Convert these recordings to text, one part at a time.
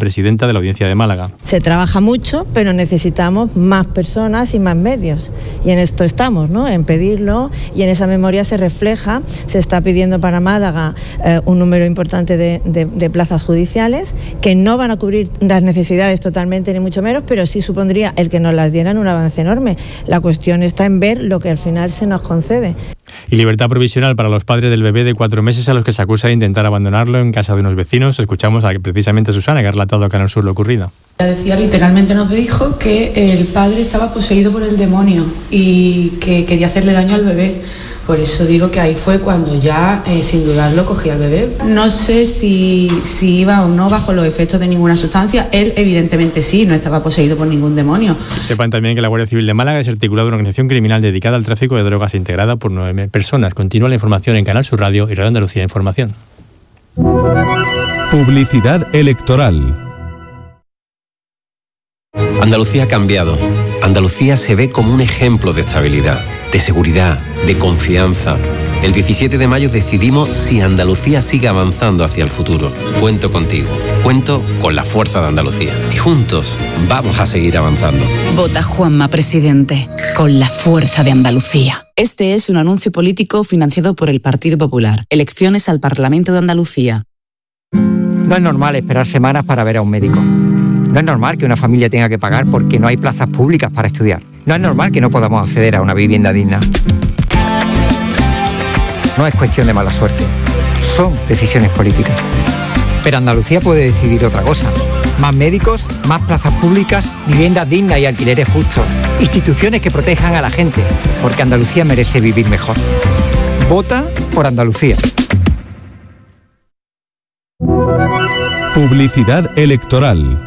presidenta de la Audiencia de Málaga. Se trabaja mucho, pero necesitamos más personas y más medios. Y en esto estamos, ¿no? En pedirlo, y en esa memoria se refleja, se está pidiendo para Málaga un número importante de plazas judiciales que no van a cubrir las necesidades totalmente, ni mucho menos, pero sí supondría el que nos las dieran un avance enorme. La cuestión está en ver lo que al final se nos concede. Y libertad provisional para los padres del bebé de 4 meses a los que se acusa de intentar abandonarlo en casa de unos vecinos. Escuchamos precisamente a Susana, que ha relatado a Canal Sur lo ocurrido. Decía, literalmente nos dijo que el padre estaba poseído por el demonio y que quería hacerle daño al bebé. Por eso digo que ahí fue cuando ya, sin dudarlo, cogía al bebé. No sé si iba o no bajo los efectos de ninguna sustancia. Él, evidentemente, sí, no estaba poseído por ningún demonio. Sepan también que la Guardia Civil de Málaga es articulada una organización criminal dedicada al tráfico de drogas integrada por 9 personas. Continúa la información en Canal Sur Radio y Radio Andalucía Información. Publicidad electoral. Andalucía ha cambiado. Andalucía se ve como un ejemplo de estabilidad, de seguridad, de confianza. El 17 de mayo decidimos si Andalucía sigue avanzando hacia el futuro. Cuento contigo, cuento con la fuerza de Andalucía. Y juntos vamos a seguir avanzando. Vota Juanma Presidente, con la fuerza de Andalucía. Este es un anuncio político financiado por el Partido Popular. Elecciones al Parlamento de Andalucía. No es normal esperar semanas para ver a un médico. No es normal que una familia tenga que pagar porque no hay plazas públicas para estudiar. No es normal que no podamos acceder a una vivienda digna. No es cuestión de mala suerte. Son decisiones políticas. Pero Andalucía puede decidir otra cosa. Más médicos, más plazas públicas, viviendas dignas y alquileres justos. Instituciones que protejan a la gente, porque Andalucía merece vivir mejor. Vota por Andalucía. Publicidad electoral.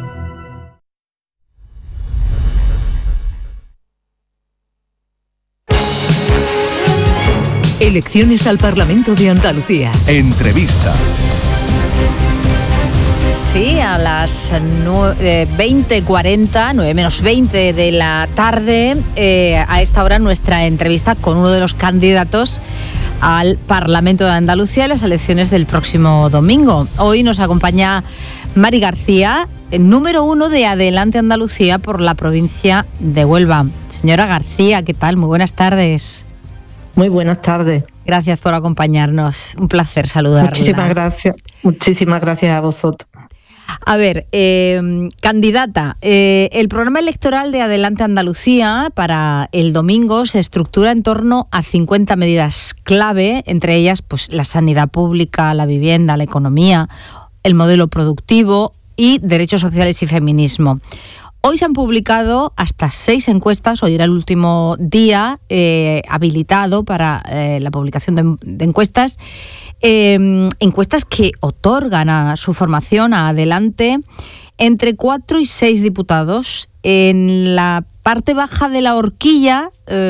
Elecciones al Parlamento de Andalucía. Entrevista. Sí, a las 20:40, 9 menos 20 de la tarde, a esta hora nuestra entrevista con uno de los candidatos al Parlamento de Andalucía en las elecciones del próximo domingo. Hoy nos acompaña Mari García, número 1 de Adelante Andalucía por la provincia de Huelva. Señora García, ¿qué tal? Muy buenas tardes. Muy buenas tardes. Gracias por acompañarnos. Un placer saludarla. Muchísimas gracias. Muchísimas gracias a vosotros. A ver, candidata, el programa electoral de Adelante Andalucía para el domingo se estructura en torno a 50 medidas clave, entre ellas pues la sanidad pública, la vivienda, la economía, el modelo productivo y derechos sociales y feminismo. Hoy se han publicado hasta 6 encuestas, hoy era el último día habilitado para la publicación de encuestas, encuestas que otorgan a su formación, a Adelante, entre 4 y 6 diputados. En la parte baja de la horquilla,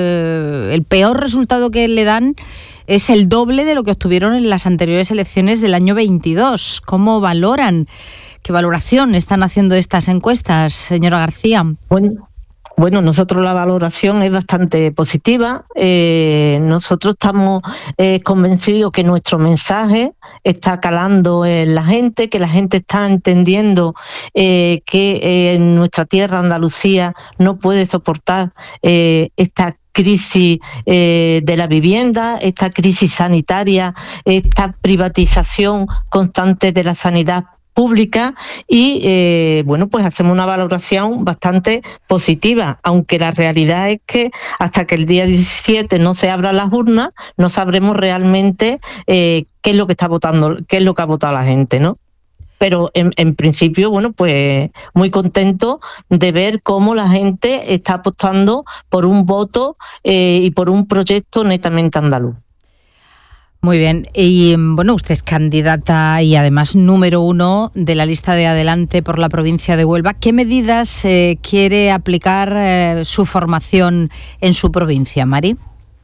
el peor resultado que le dan es el doble de lo que obtuvieron en las anteriores elecciones del año 22. ¿Cómo valoran? ¿Qué valoración están haciendo estas encuestas, señora García? Bueno, nosotros la valoración es bastante positiva. Nosotros estamos convencidos que nuestro mensaje está calando en la gente, que la gente está entendiendo que en nuestra tierra, Andalucía, no puede soportar esta crisis de la vivienda, esta crisis sanitaria, esta privatización constante de la sanidad pública y pues hacemos una valoración bastante positiva, aunque la realidad es que hasta que el día 17 no se abran las urnas no sabremos realmente qué es lo que está votando, qué es lo que ha votado la gente, ¿no? Pero en principio, pues muy contento de ver cómo la gente está apostando por un voto y por un proyecto netamente andaluz. Muy bien, y usted es candidata y además número 1 de la lista de Adelante por la provincia de Huelva. ¿Qué medidas quiere aplicar su formación en su provincia, Mari?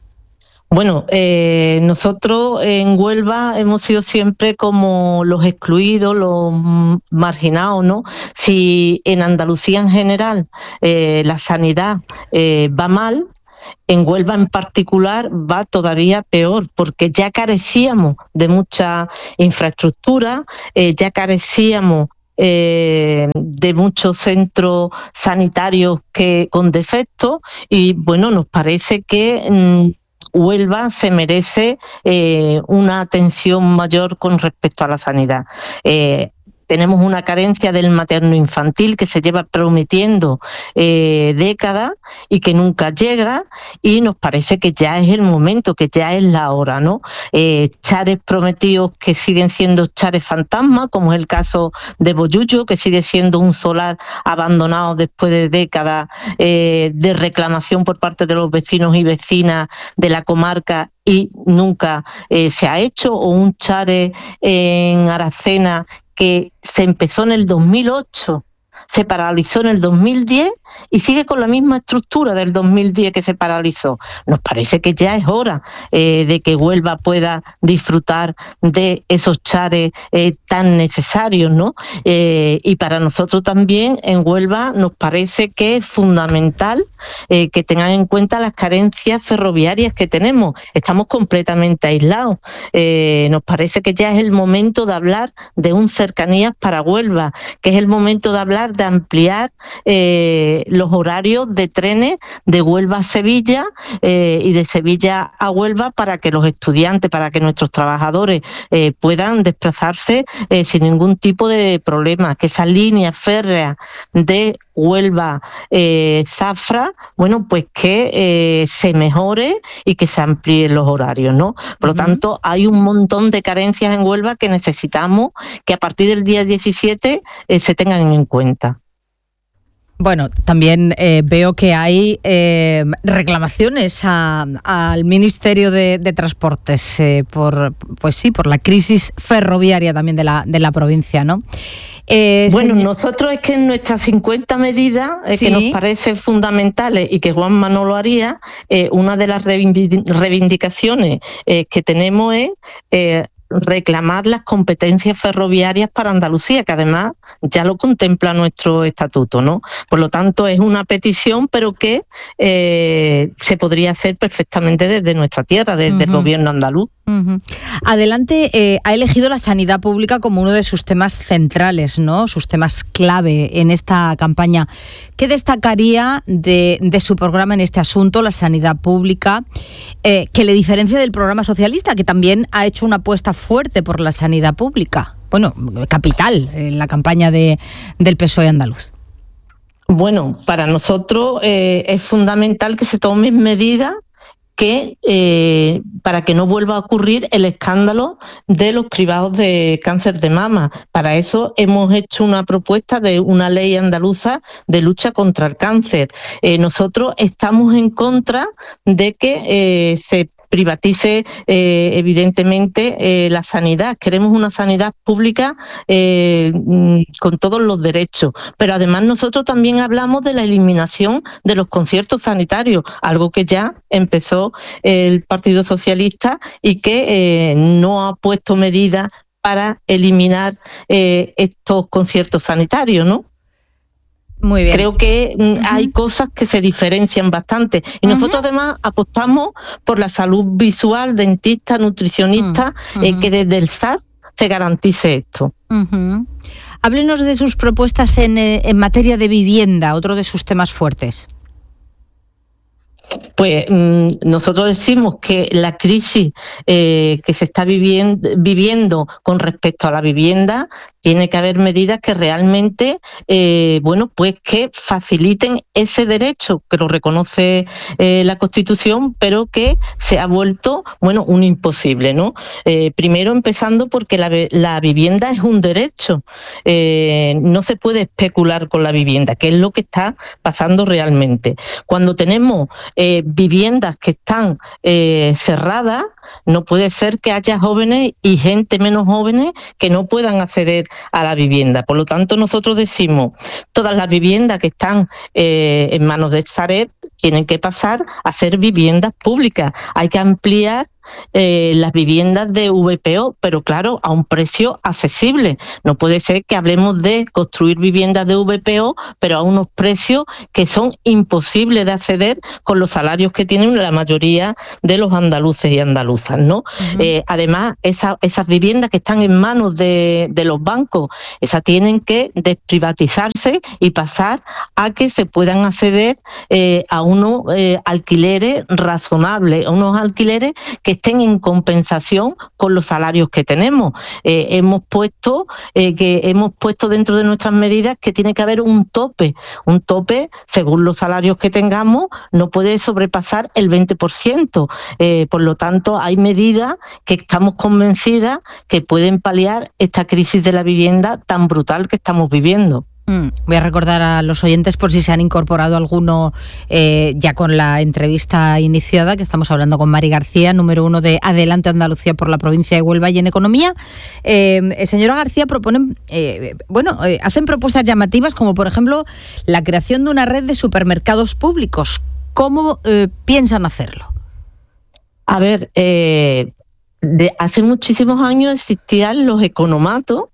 Bueno, nosotros en Huelva hemos sido siempre como los excluidos, los marginados, ¿no? Si en Andalucía en general la sanidad va mal, en Huelva en particular va todavía peor, porque ya carecíamos de mucha infraestructura, ya carecíamos de de muchos centros sanitarios con defectos, y bueno, nos parece que Huelva se merece una atención mayor con respecto a la sanidad. Tenemos una carencia del materno-infantil que se lleva prometiendo décadas y que nunca llega, y nos parece que ya es el momento, que ya es la hora, ¿no? Chares prometidos que siguen siendo chares fantasma, como es el caso de Bollullo, que sigue siendo un solar abandonado después de décadas de reclamación por parte de los vecinos y vecinas de la comarca, y nunca se ha hecho, o un chare en Aracena que se empezó en el 2008, se paralizó en el 2010 y sigue con la misma estructura del 2010 que se paralizó. Nos parece que ya es hora de que Huelva pueda disfrutar de esos chares tan necesarios, ¿no? Y para nosotros también en Huelva nos parece que es fundamental que tengan en cuenta las carencias ferroviarias que tenemos. Estamos completamente aislados. Nos parece que ya es el momento de hablar de un cercanías para Huelva, que es el momento de hablar de ampliar los horarios de trenes de Huelva a Sevilla y de Sevilla a Huelva, para que los estudiantes, para que nuestros trabajadores puedan desplazarse sin ningún tipo de problema, que esa línea férrea de Huelva Zafra, bueno, pues que se mejore y que se amplíen los horarios, ¿no? Por lo tanto, hay un montón de carencias en Huelva que necesitamos que a partir del día 17 se tengan en cuenta. Bueno, también veo que hay reclamaciones al Ministerio de Transportes por la crisis ferroviaria también de la provincia, ¿no? Bueno, nosotros es que en nuestras 50 medidas ¿sí? que nos parecen fundamentales y que Juanma no lo haría, una de las reivindicaciones que tenemos es reclamar las competencias ferroviarias para Andalucía, que además ya lo contempla nuestro estatuto, ¿no? Por lo tanto, es una petición, pero que se podría hacer perfectamente desde nuestra tierra, desde el gobierno andaluz. Adelante ha elegido la sanidad pública como uno de sus temas centrales, ¿no? Sus temas clave en esta campaña. ¿Qué destacaría de su programa en este asunto, la sanidad pública, que le diferencia del programa socialista, que también ha hecho una apuesta fuerte por la sanidad pública? Bueno, capital en la campaña del PSOE andaluz. Bueno, para nosotros es fundamental que se tomen medidas para que no vuelva a ocurrir el escándalo de los cribados de cáncer de mama. Para eso hemos hecho una propuesta de una ley andaluza de lucha contra el cáncer. Nosotros estamos en contra de que se privatice evidentemente la sanidad. Queremos una sanidad pública con todos los derechos, pero además nosotros también hablamos de la eliminación de los conciertos sanitarios, algo que ya empezó el Partido Socialista y que no ha puesto medidas para eliminar estos conciertos sanitarios, ¿no? Muy bien. Creo que hay cosas que se diferencian bastante. Y nosotros además apostamos por la salud visual, dentista, nutricionista, que desde el SAS se garantice esto. Háblenos de sus propuestas en materia de vivienda, otro de sus temas fuertes. Pues nosotros decimos que la crisis que se está viviendo con respecto a la vivienda, tiene que haber medidas que realmente, pues que faciliten ese derecho que lo reconoce la Constitución, pero que se ha vuelto, un imposible, ¿no? Primero empezando porque la vivienda es un derecho, no se puede especular con la vivienda, que es lo que está pasando realmente. Cuando tenemos viviendas que están cerradas, no puede ser que haya jóvenes y gente menos jóvenes que no puedan acceder a la vivienda. Por lo tanto, nosotros decimos, todas las viviendas que están en manos de Sareb tienen que pasar a ser viviendas públicas. Hay que ampliar las viviendas de VPO, pero claro, a un precio accesible. No puede ser que hablemos de construir viviendas de VPO, pero a unos precios que son imposibles de acceder con los salarios que tienen la mayoría de los andaluces y andaluzas, ¿no? Además, esas viviendas que están en manos de los bancos, esas tienen que desprivatizarse y pasar a que se puedan acceder a unos alquileres razonables, a unos alquileres que estén en compensación con los salarios que tenemos. Hemos puesto dentro de nuestras medidas que tiene que haber un tope según los salarios que tengamos, no puede sobrepasar el 20%. Por lo tanto, hay medidas que estamos convencidas que pueden paliar esta crisis de la vivienda tan brutal que estamos viviendo. Voy a recordar a los oyentes, por si se han incorporado alguno ya con la entrevista iniciada, que estamos hablando con Mari García, número 1 de Adelante Andalucía por la provincia de Huelva y en Economía. Señora García, hacen propuestas llamativas como, por ejemplo, la creación de una red de supermercados públicos. ¿Cómo piensan hacerlo? A ver, hace muchísimos años existían los economatos,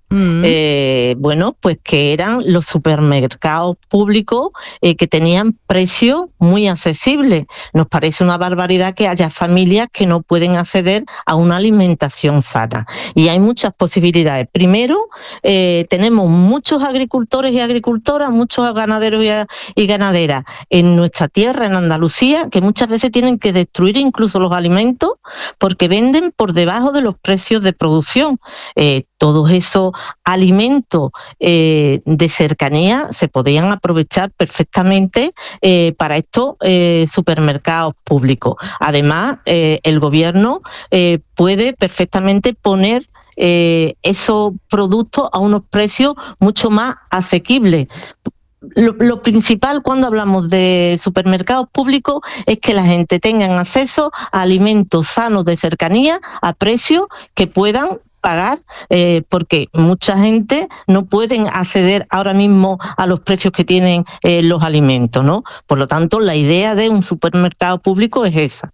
pues que eran los supermercados públicos que tenían precios muy accesibles. Nos parece una barbaridad que haya familias que no pueden acceder a una alimentación sana. Y hay muchas posibilidades. Primero, tenemos muchos agricultores y agricultoras, muchos ganaderos y ganaderas en nuestra tierra, en Andalucía, que muchas veces tienen que destruir incluso los alimentos porque venden por debajo de los precios de producción. Todos esos alimentos de cercanía se podían aprovechar perfectamente para estos supermercados públicos. Además, el gobierno puede perfectamente poner esos productos a unos precios mucho más asequibles. Lo principal cuando hablamos de supermercados públicos es que la gente tenga acceso a alimentos sanos de cercanía a precios que puedan pagar, porque mucha gente no pueden acceder ahora mismo a los precios que tienen los alimentos, ¿no? Por lo tanto, la idea de un supermercado público es esa.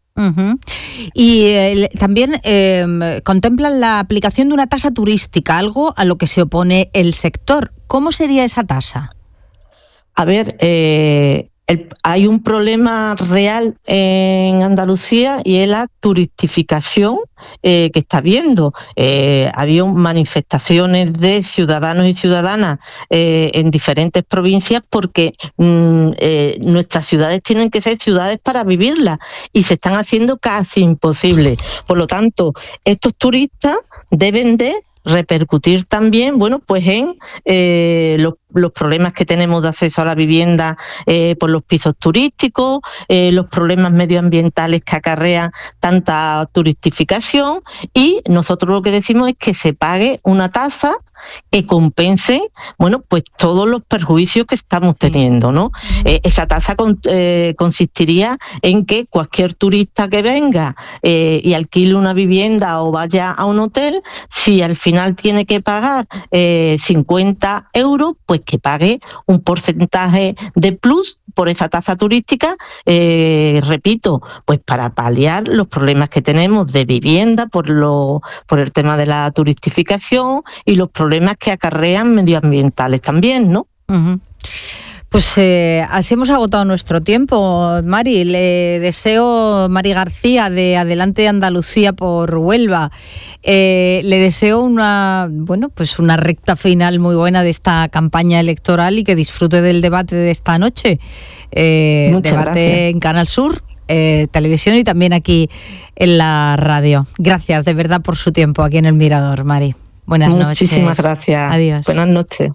Y también contemplan la aplicación de una tasa turística, algo a lo que se opone el sector. ¿Cómo sería esa tasa? A ver, hay un problema real en Andalucía y es la turistificación que está habiendo. Había manifestaciones de ciudadanos y ciudadanas en diferentes provincias porque nuestras ciudades tienen que ser ciudades para vivirlas y se están haciendo casi imposibles. Por lo tanto, estos turistas deben de repercutir también, en los problemas que tenemos de acceso a la vivienda por los pisos turísticos, los problemas medioambientales que acarrea tanta turistificación, y nosotros lo que decimos es que se pague una tasa que compense, todos los perjuicios que estamos teniendo, ¿no? Esa tasa consistiría en que cualquier turista que venga y alquile una vivienda o vaya a un hotel, si al final tiene que pagar 50 euros, pues que pague un porcentaje de plus por esa tasa turística, repito, pues para paliar los problemas que tenemos de vivienda por el tema de la turistificación y los problemas que acarrean medioambientales también, ¿no? Pues así hemos agotado nuestro tiempo, Mari. Le deseo, Mari García, de Adelante Andalucía por Huelva, le deseo una recta final muy buena de esta campaña electoral y que disfrute del debate de esta noche. Debate gracias. En Canal Sur, Televisión y también aquí en la radio. Gracias de verdad por su tiempo aquí en El Mirador, Mari. Buenas noches. Muchísimas gracias. Adiós. Buenas noches.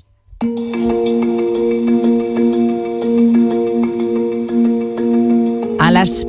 A las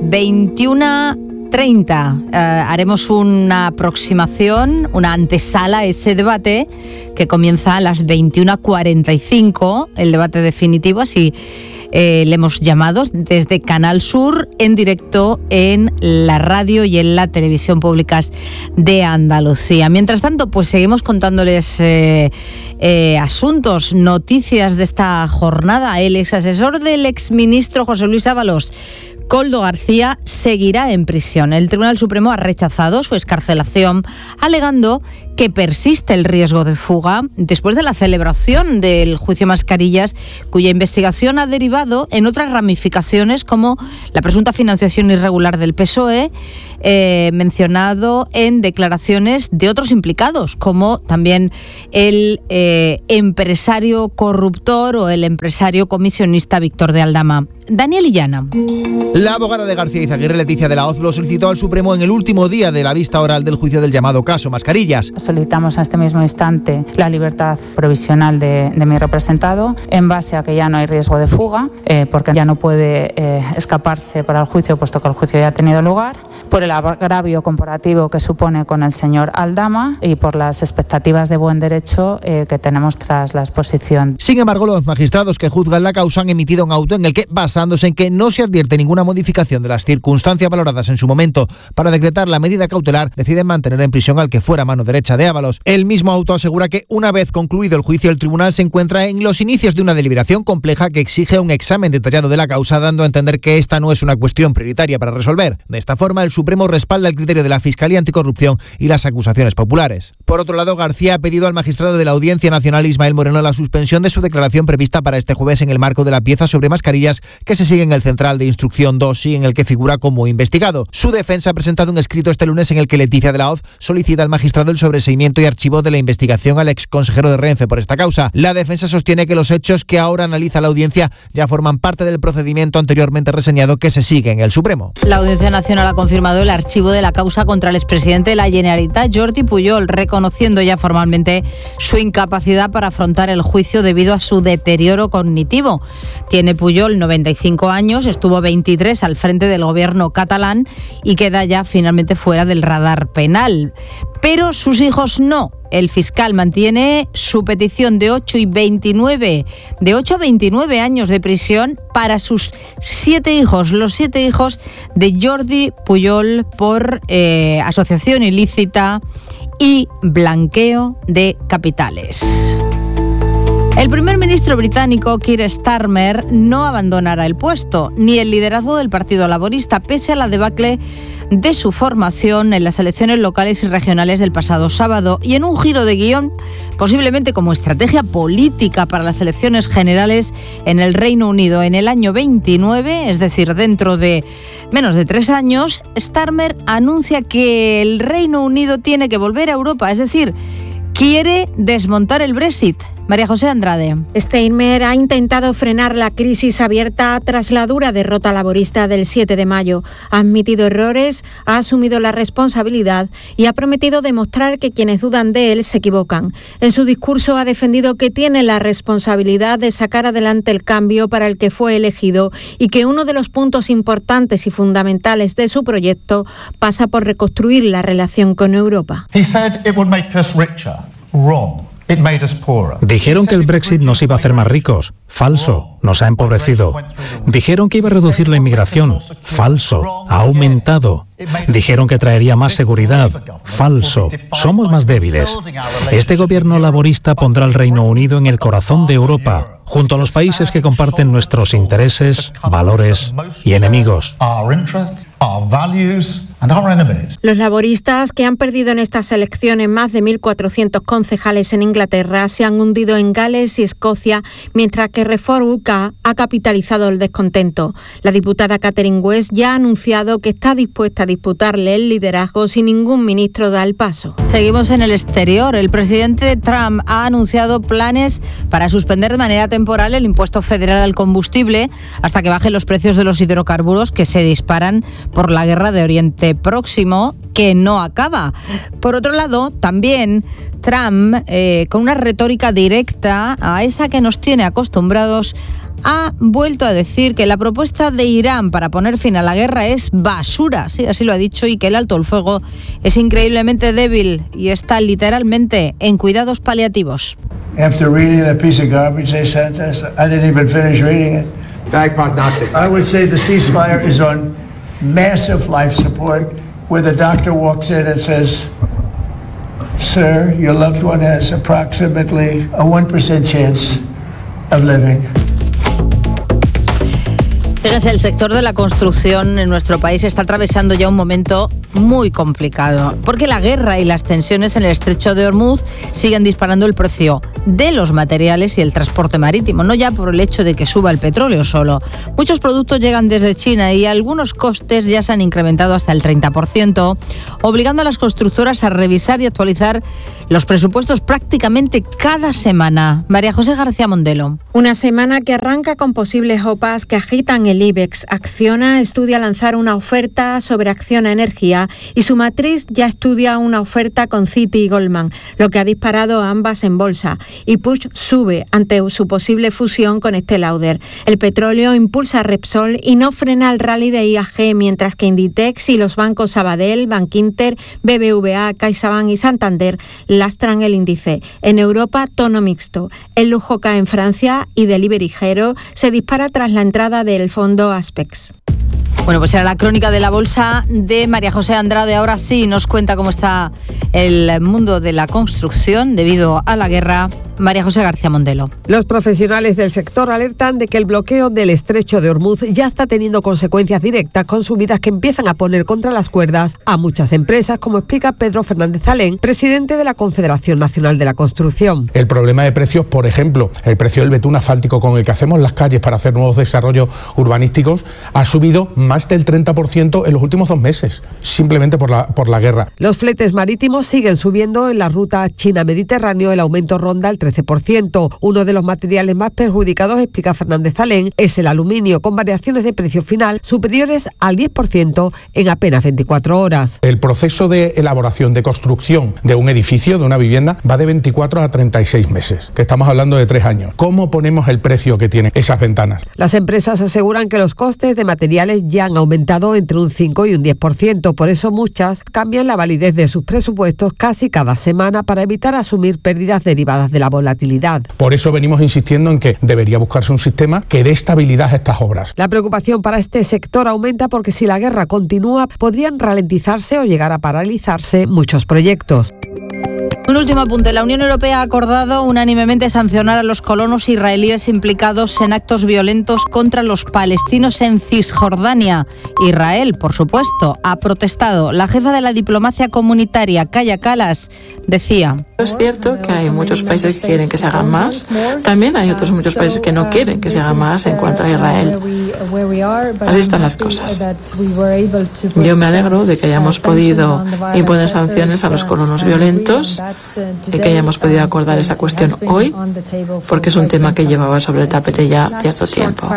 21:30 haremos una aproximación, una antesala a ese debate que comienza a las 21:45, el debate definitivo, así le hemos llamado desde Canal Sur en directo en la radio y en la televisión públicas de Andalucía. Mientras tanto, pues seguimos contándoles asuntos, noticias de esta jornada. El exasesor del exministro José Luis Ábalos Koldo García seguirá en prisión. El Tribunal Supremo ha rechazado su excarcelación, alegando que persiste el riesgo de fuga después de la celebración del juicio Mascarillas, cuya investigación ha derivado en otras ramificaciones como la presunta financiación irregular del PSOE, mencionado en declaraciones de otros implicados, como también el empresario corruptor o el empresario comisionista Víctor de Aldama. Daniel Illana. La abogada de García Izaguirre, Leticia de la Hoz, lo solicitó al Supremo en el último día de la vista oral del juicio del llamado caso Mascarillas. Solicitamos a este mismo instante la libertad provisional de mi representado en base a que ya no hay riesgo de fuga, porque ya no puede escaparse para el juicio, puesto que el juicio ya ha tenido lugar, por el agravio comparativo que supone con el señor Aldama y por las expectativas de buen derecho que tenemos tras la exposición. Sin embargo, los magistrados que juzgan la causa han emitido un auto en el que, basándose en que no se advierte ninguna modificación de las circunstancias valoradas en su momento para decretar la medida cautelar, deciden mantener en prisión al que fuera mano derecha de Ábalos. El mismo auto asegura que, una vez concluido el juicio, el tribunal se encuentra en los inicios de una deliberación compleja que exige un examen detallado de la causa, dando a entender que esta no es una cuestión prioritaria para resolver. De esta forma, el Supremo respalda el criterio de la Fiscalía Anticorrupción y las acusaciones populares. Por otro lado, García ha pedido al magistrado de la Audiencia Nacional, Ismael Moreno, la suspensión de su declaración prevista para este jueves en el marco de la pieza sobre mascarillas que se sigue en el Central de Instrucción 2 y en el que figura como investigado. Su defensa ha presentado un escrito este lunes en el que Leticia de la Hoz solicita al magistrado el sobreseimiento y archivo de la investigación al exconsejero de Renfe por esta causa. La defensa sostiene que los hechos que ahora analiza la audiencia ya forman parte del procedimiento anteriormente reseñado que se sigue en el Supremo. La Audiencia Nacional ha confirmado el archivo de la causa contra el expresidente de la Generalitat, Jordi Pujol, reconociendo ya formalmente su incapacidad para afrontar el juicio debido a su deterioro cognitivo. Tiene Pujol 95 años, estuvo 23 al frente del gobierno catalán y queda ya finalmente fuera del radar penal. Pero sus hijos no. El fiscal mantiene su petición de 8 a 29 años de prisión para sus 7 hijos, los 7 hijos de Jordi Pujol por asociación ilícita y blanqueo de capitales. El primer ministro británico Keir Starmer no abandonará el puesto ni el liderazgo del Partido Laborista, pese a la debacle de su formación en las elecciones locales y regionales del pasado sábado, y en un giro de guión, posiblemente como estrategia política para las elecciones generales en el Reino Unido en el año 29, es decir, dentro de menos de 3 años, Starmer anuncia que el Reino Unido tiene que volver a Europa, es decir, quiere desmontar el Brexit. María José Andrade. Starmer ha intentado frenar la crisis abierta tras la dura derrota laborista del 7 de mayo. Ha admitido errores, ha asumido la responsabilidad y ha prometido demostrar que quienes dudan de él se equivocan. En su discurso ha defendido que tiene la responsabilidad de sacar adelante el cambio para el que fue elegido y que uno de los puntos importantes y fundamentales de su proyecto pasa por reconstruir la relación con Europa. He said it would make us richer. Wrong. Dijeron que el Brexit nos iba a hacer más ricos. Falso. Nos ha empobrecido. Dijeron que iba a reducir la inmigración. Falso. Ha aumentado. Dijeron que traería más seguridad. Falso. Somos más débiles. Este gobierno laborista pondrá al Reino Unido en el corazón de Europa, junto a los países que comparten nuestros intereses, valores y enemigos. Los laboristas, que han perdido en estas elecciones más de 1.400 concejales en Inglaterra, se han hundido en Gales y Escocia, mientras que Reform UK ha capitalizado el descontento. La diputada Catherine West ya ha anunciado que está dispuesta a disputarle el liderazgo si ningún ministro da el paso. Seguimos en el exterior. El presidente Trump ha anunciado planes para suspender de manera temporal el impuesto federal al combustible hasta que bajen los precios de los hidrocarburos, que se disparan por la guerra de Oriente Próximo, que no acaba. Por otro lado, también Trump, con una retórica directa a esa que nos tiene acostumbrados, ha vuelto a decir que la propuesta de Irán para poner fin a la guerra es basura, sí, así lo ha dicho, y que el alto el fuego es increíblemente débil y está literalmente en cuidados paliativos. After reading that piece of garbage they sent us, I didn't even finish reading it. I would say the ceasefire is on massive life support, where the doctor walks in and says, "Sir, your loved one has approximately a 1% chance of living." Fíjense, el sector de la construcción en nuestro país está atravesando ya un momento muy complicado, porque la guerra y las tensiones en el estrecho de Hormuz siguen disparando el precio de los materiales y el transporte marítimo, no ya por el hecho de que suba el petróleo solo. Muchos productos llegan desde China y algunos costes ya se han incrementado hasta el 30%, obligando a las constructoras a revisar y actualizar los presupuestos prácticamente cada semana. María José García Mondelo. Una semana que arranca con posibles OPAs que agitan el IBEX. Acciona estudia lanzar una oferta sobre Acciona Energía y su matriz ya estudia una oferta con Citi y Goldman, lo que ha disparado a ambas en bolsa. Y Puig sube ante su posible fusión con Estée Lauder. El petróleo impulsa a Repsol y no frena el rally de IAG, mientras que Inditex y los bancos Sabadell, Bankinter, BBVA, CaixaBank y Santander lastran el índice. En Europa, tono mixto. El lujo cae en Francia y Delivery Hero se dispara tras la entrada del fondo Aspex. Bueno, pues era la crónica de la bolsa de María José Andrade. Ahora sí nos cuenta cómo está el mundo de la construcción debido a la guerra. María José García Mondelo. Los profesionales del sector alertan de que el bloqueo del estrecho de Hormuz ya está teniendo consecuencias directas con subidas que empiezan a poner contra las cuerdas a muchas empresas, como explica Pedro Fernández Alén, presidente de la Confederación Nacional de la Construcción. El problema de precios, por ejemplo, el precio del betún asfáltico con el que hacemos las calles para hacer nuevos desarrollos urbanísticos ha subido más del 30% en los últimos 2 meses, simplemente por la guerra. Los fletes marítimos siguen subiendo. En la ruta China-Mediterráneo el aumento ronda el 13%. Uno de los materiales más perjudicados, explica Fernández Alén, es el aluminio, con variaciones de precio final superiores al 10% en apenas 24 horas. El proceso de elaboración, de construcción de un edificio, de una vivienda, va de 24 a 36 meses, que estamos hablando de 3 años. ¿Cómo ponemos el precio que tienen esas ventanas? Las empresas aseguran que los costes de materiales ya han aumentado entre un 5 y un 10%. Por eso muchas cambian la validez de sus presupuestos casi cada semana para evitar asumir pérdidas derivadas de la volatilidad. Por eso venimos insistiendo en que debería buscarse un sistema que dé estabilidad a estas obras. La preocupación para este sector aumenta porque si la guerra continúa podrían ralentizarse o llegar a paralizarse muchos proyectos. Un último apunte. La Unión Europea ha acordado unánimemente sancionar a los colonos israelíes implicados en actos violentos contra los palestinos en Cisjordania. Israel, por supuesto, ha protestado. La jefa de la diplomacia comunitaria, Kaja Kallas, decía: es cierto que hay muchos países que quieren que se haga más. También hay otros muchos países que no quieren que se haga más en cuanto a Israel. Así están las cosas. Yo me alegro de que hayamos podido imponer sanciones a los colonos violentos y que hayamos podido acordar esa cuestión hoy, porque es un tema que llevaba sobre el tapete ya cierto tiempo.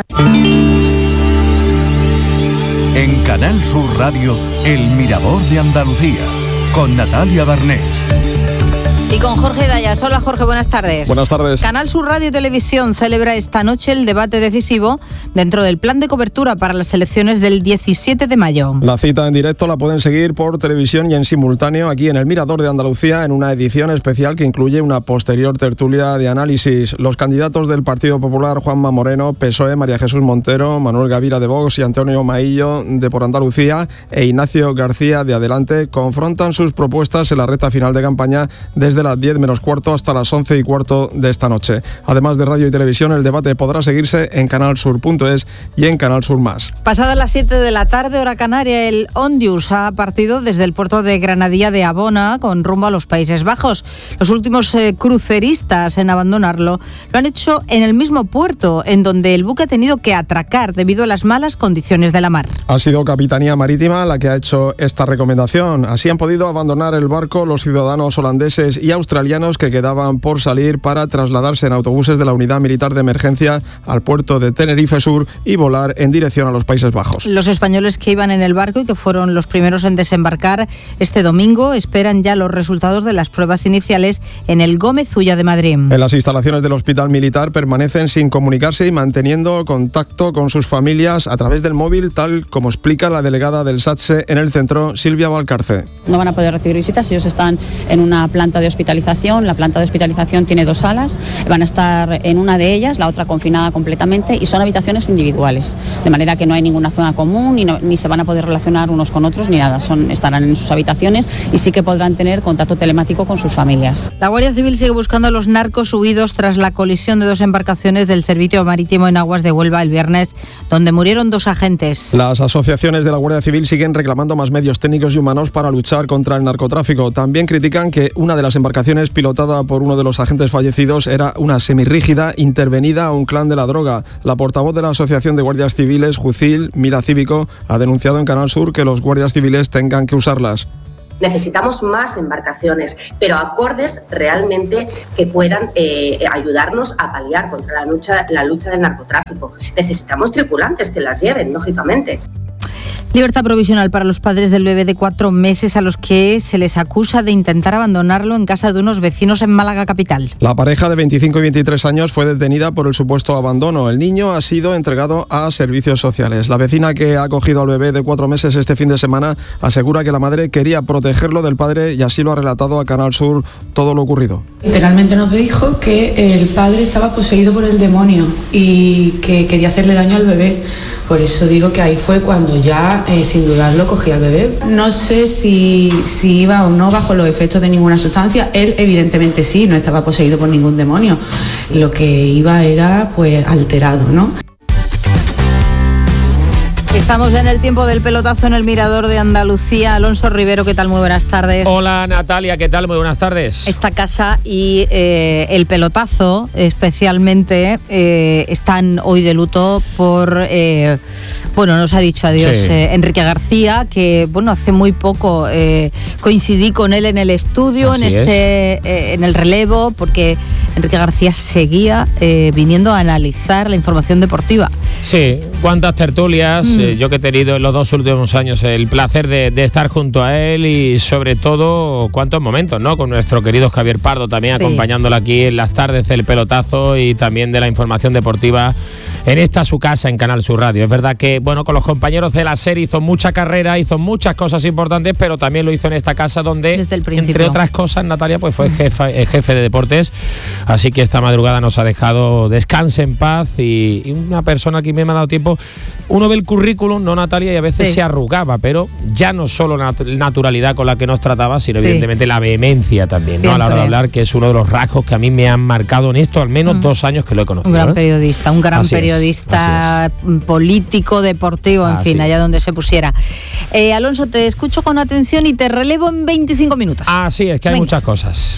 En Canal Sur Radio, El Mirador de Andalucía, con Natalia Barnés. Y con Jorge Dayas. Hola Jorge, buenas tardes. Buenas tardes. Canal Sur Radio y Televisión celebra esta noche el debate decisivo dentro del plan de cobertura para las elecciones del 17 de mayo. La cita en directo la pueden seguir por televisión y en simultáneo aquí en el Mirador de Andalucía, en una edición especial que incluye una posterior tertulia de análisis. Los candidatos del Partido Popular, Juanma Moreno, PSOE, María Jesús Montero, Manuel Gavira de Vox y Antonio Maillo de Por Andalucía e Ignacio García de Adelante confrontan sus propuestas en la recta final de campaña desde las 10 menos cuarto hasta las 11 y cuarto de esta noche. Además de radio y televisión, el debate podrá seguirse en canalsur.es y en Canal Sur Más. Pasadas las 7 de la tarde, hora canaria, el Ondius ha partido desde el puerto de Granadilla de Abona con rumbo a los Países Bajos. Los últimos cruceristas en abandonarlo lo han hecho en el mismo puerto, en donde el buque ha tenido que atracar debido a las malas condiciones de la mar. Ha sido Capitanía Marítima la que ha hecho esta recomendación. Así han podido abandonar el barco los ciudadanos holandeses y australianos que quedaban por salir para trasladarse en autobuses de la Unidad Militar de Emergencia al puerto de Tenerife Sur y volar en dirección a los Países Bajos. Los españoles que iban en el barco y que fueron los primeros en desembarcar este domingo esperan ya los resultados de las pruebas iniciales en el Gómez Ulla de Madrid. En las instalaciones del Hospital Militar permanecen sin comunicarse y manteniendo contacto con sus familias a través del móvil, tal como explica la delegada del SATSE en el centro, Silvia Valcarce. No van a poder recibir visitas, ellos están en una planta de hospitalización hospitalización. La planta de hospitalización tiene 2 salas, van a estar en una de ellas, la otra confinada completamente, y son habitaciones individuales, de manera que no hay ninguna zona común ni se van a poder relacionar unos con otros ni nada, estarán en sus habitaciones y sí que podrán tener contacto telemático con sus familias. La Guardia Civil sigue buscando a los narcos huidos tras la colisión de 2 embarcaciones del Servicio Marítimo en aguas de Huelva el viernes, donde murieron 2 agentes. Las asociaciones de la Guardia Civil siguen reclamando más medios técnicos y humanos para luchar contra el narcotráfico. También critican que una de las embarcaciones pilotada por uno de los agentes fallecidos era una semirrígida intervenida a un clan de la droga. La portavoz de la Asociación de Guardias Civiles, Jucil, Mira Cívico, ha denunciado en Canal Sur que los guardias civiles tengan que usarlas. Necesitamos más embarcaciones, pero acordes realmente que puedan ayudarnos a paliar contra la lucha del narcotráfico. Necesitamos tripulantes que las lleven, lógicamente. Libertad provisional para los padres del bebé de 4 meses a los que se les acusa de intentar abandonarlo en casa de unos vecinos en Málaga capital. La pareja de 25 y 23 años fue detenida por el supuesto abandono. El niño ha sido entregado a servicios sociales. La vecina que ha acogido al bebé de 4 meses este fin de semana asegura que la madre quería protegerlo del padre y así lo ha relatado a Canal Sur todo lo ocurrido. Literalmente nos dijo que el padre estaba poseído por el demonio y que quería hacerle daño al bebé. Por eso digo que ahí fue cuando ya, sin dudarlo, cogí al bebé. No sé si iba o no bajo los efectos de ninguna sustancia. Él evidentemente sí, no estaba poseído por ningún demonio. Lo que iba era pues alterado, ¿no? Estamos en el tiempo del pelotazo en el Mirador de Andalucía. Alonso Rivero, ¿qué tal? Muy buenas tardes. Hola Natalia, ¿qué tal? Muy buenas tardes. Esta casa y el pelotazo especialmente están hoy de luto por, nos ha dicho adiós Enrique García, que hace muy poco coincidí con él en el estudio, en el relevo, porque Enrique García seguía viniendo a analizar la información deportiva. Sí, cuántas tertulias, yo que he tenido en los 2 últimos años el placer de estar junto a él y sobre todo cuántos momentos, ¿no? Con nuestro querido Javier Pardo también acompañándolo aquí en las tardes del pelotazo y también de la información deportiva en esta su casa en Canal Sur Radio. Es verdad que, con los compañeros de la serie hizo mucha carrera, hizo muchas cosas importantes, pero también lo hizo en esta casa donde, entre otras cosas, Natalia pues fue jefe de deportes, así que esta madrugada nos ha dejado descanse en paz y una persona que me ha dado tiempo. Uno ve el currículum, ¿no, Natalia? Y a veces se arrugaba, pero ya no solo la naturalidad con la que nos trataba, sino evidentemente la vehemencia también, ¿no? A la hora de hablar, que es uno de los rasgos que a mí me han marcado en esto, al menos 2 años que lo he conocido. Un gran periodista, político, deportivo, en fin, allá donde se pusiera. Alonso, te escucho con atención y te relevo en 25 minutos. Sí, es que hay muchas cosas.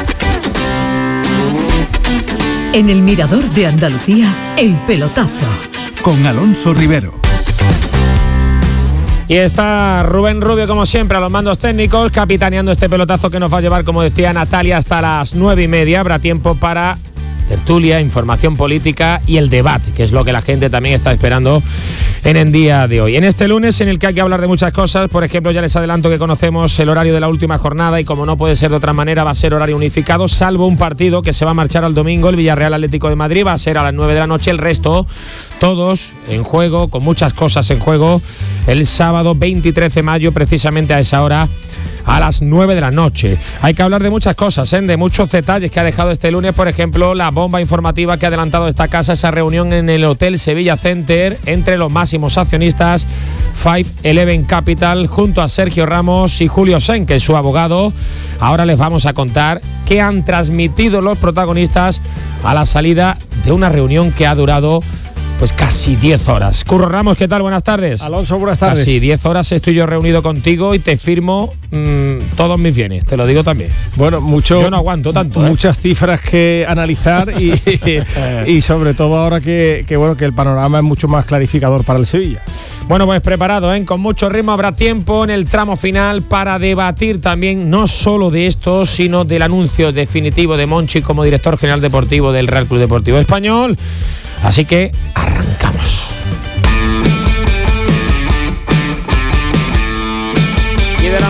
En el Mirador de Andalucía, el pelotazo. Con Alonso Rivero. Y está Rubén Rubio, como siempre, a los mandos técnicos, capitaneando este pelotazo que nos va a llevar, como decía Natalia, hasta las 9:30. Habrá tiempo para tertulia, información política y el debate, que es lo que la gente también está esperando en el día de hoy. En este lunes en el que hay que hablar de muchas cosas, por ejemplo, ya les adelanto que conocemos el horario de la última jornada y como no puede ser de otra manera, va a ser horario unificado, salvo un partido que se va a marchar al domingo, el Villarreal Atlético de Madrid, va a ser a las 9 de la noche, el resto, todos en juego, con muchas cosas en juego, el sábado 23 de mayo, precisamente a esa hora, a las 9 de la noche. Hay que hablar de muchas cosas, de muchos detalles que ha dejado este lunes, por ejemplo, la bomba informativa que ha adelantado esta casa, esa reunión en el Hotel Sevilla Center entre los máximos accionistas 5-11 Capital, junto a Sergio Ramos y Julio Sen, que es su abogado. Ahora les vamos a contar qué han transmitido los protagonistas a la salida de una reunión que ha durado pues casi 10 horas. Curro Ramos, ¿qué tal? Buenas tardes. Alonso, buenas tardes. Casi 10 horas estoy yo reunido contigo y te firmo todos mis bienes, te lo digo también. Bueno, yo no aguanto tanto. Muchas cifras que analizar y sobre todo ahora que el panorama es mucho más clarificador para el Sevilla. Bueno, pues preparado, con mucho ritmo, habrá tiempo en el tramo final para debatir también no solo de esto, sino del anuncio definitivo de Monchi como director general deportivo del Real Club Deportivo Español. Así que arrancamos. Y de la mano de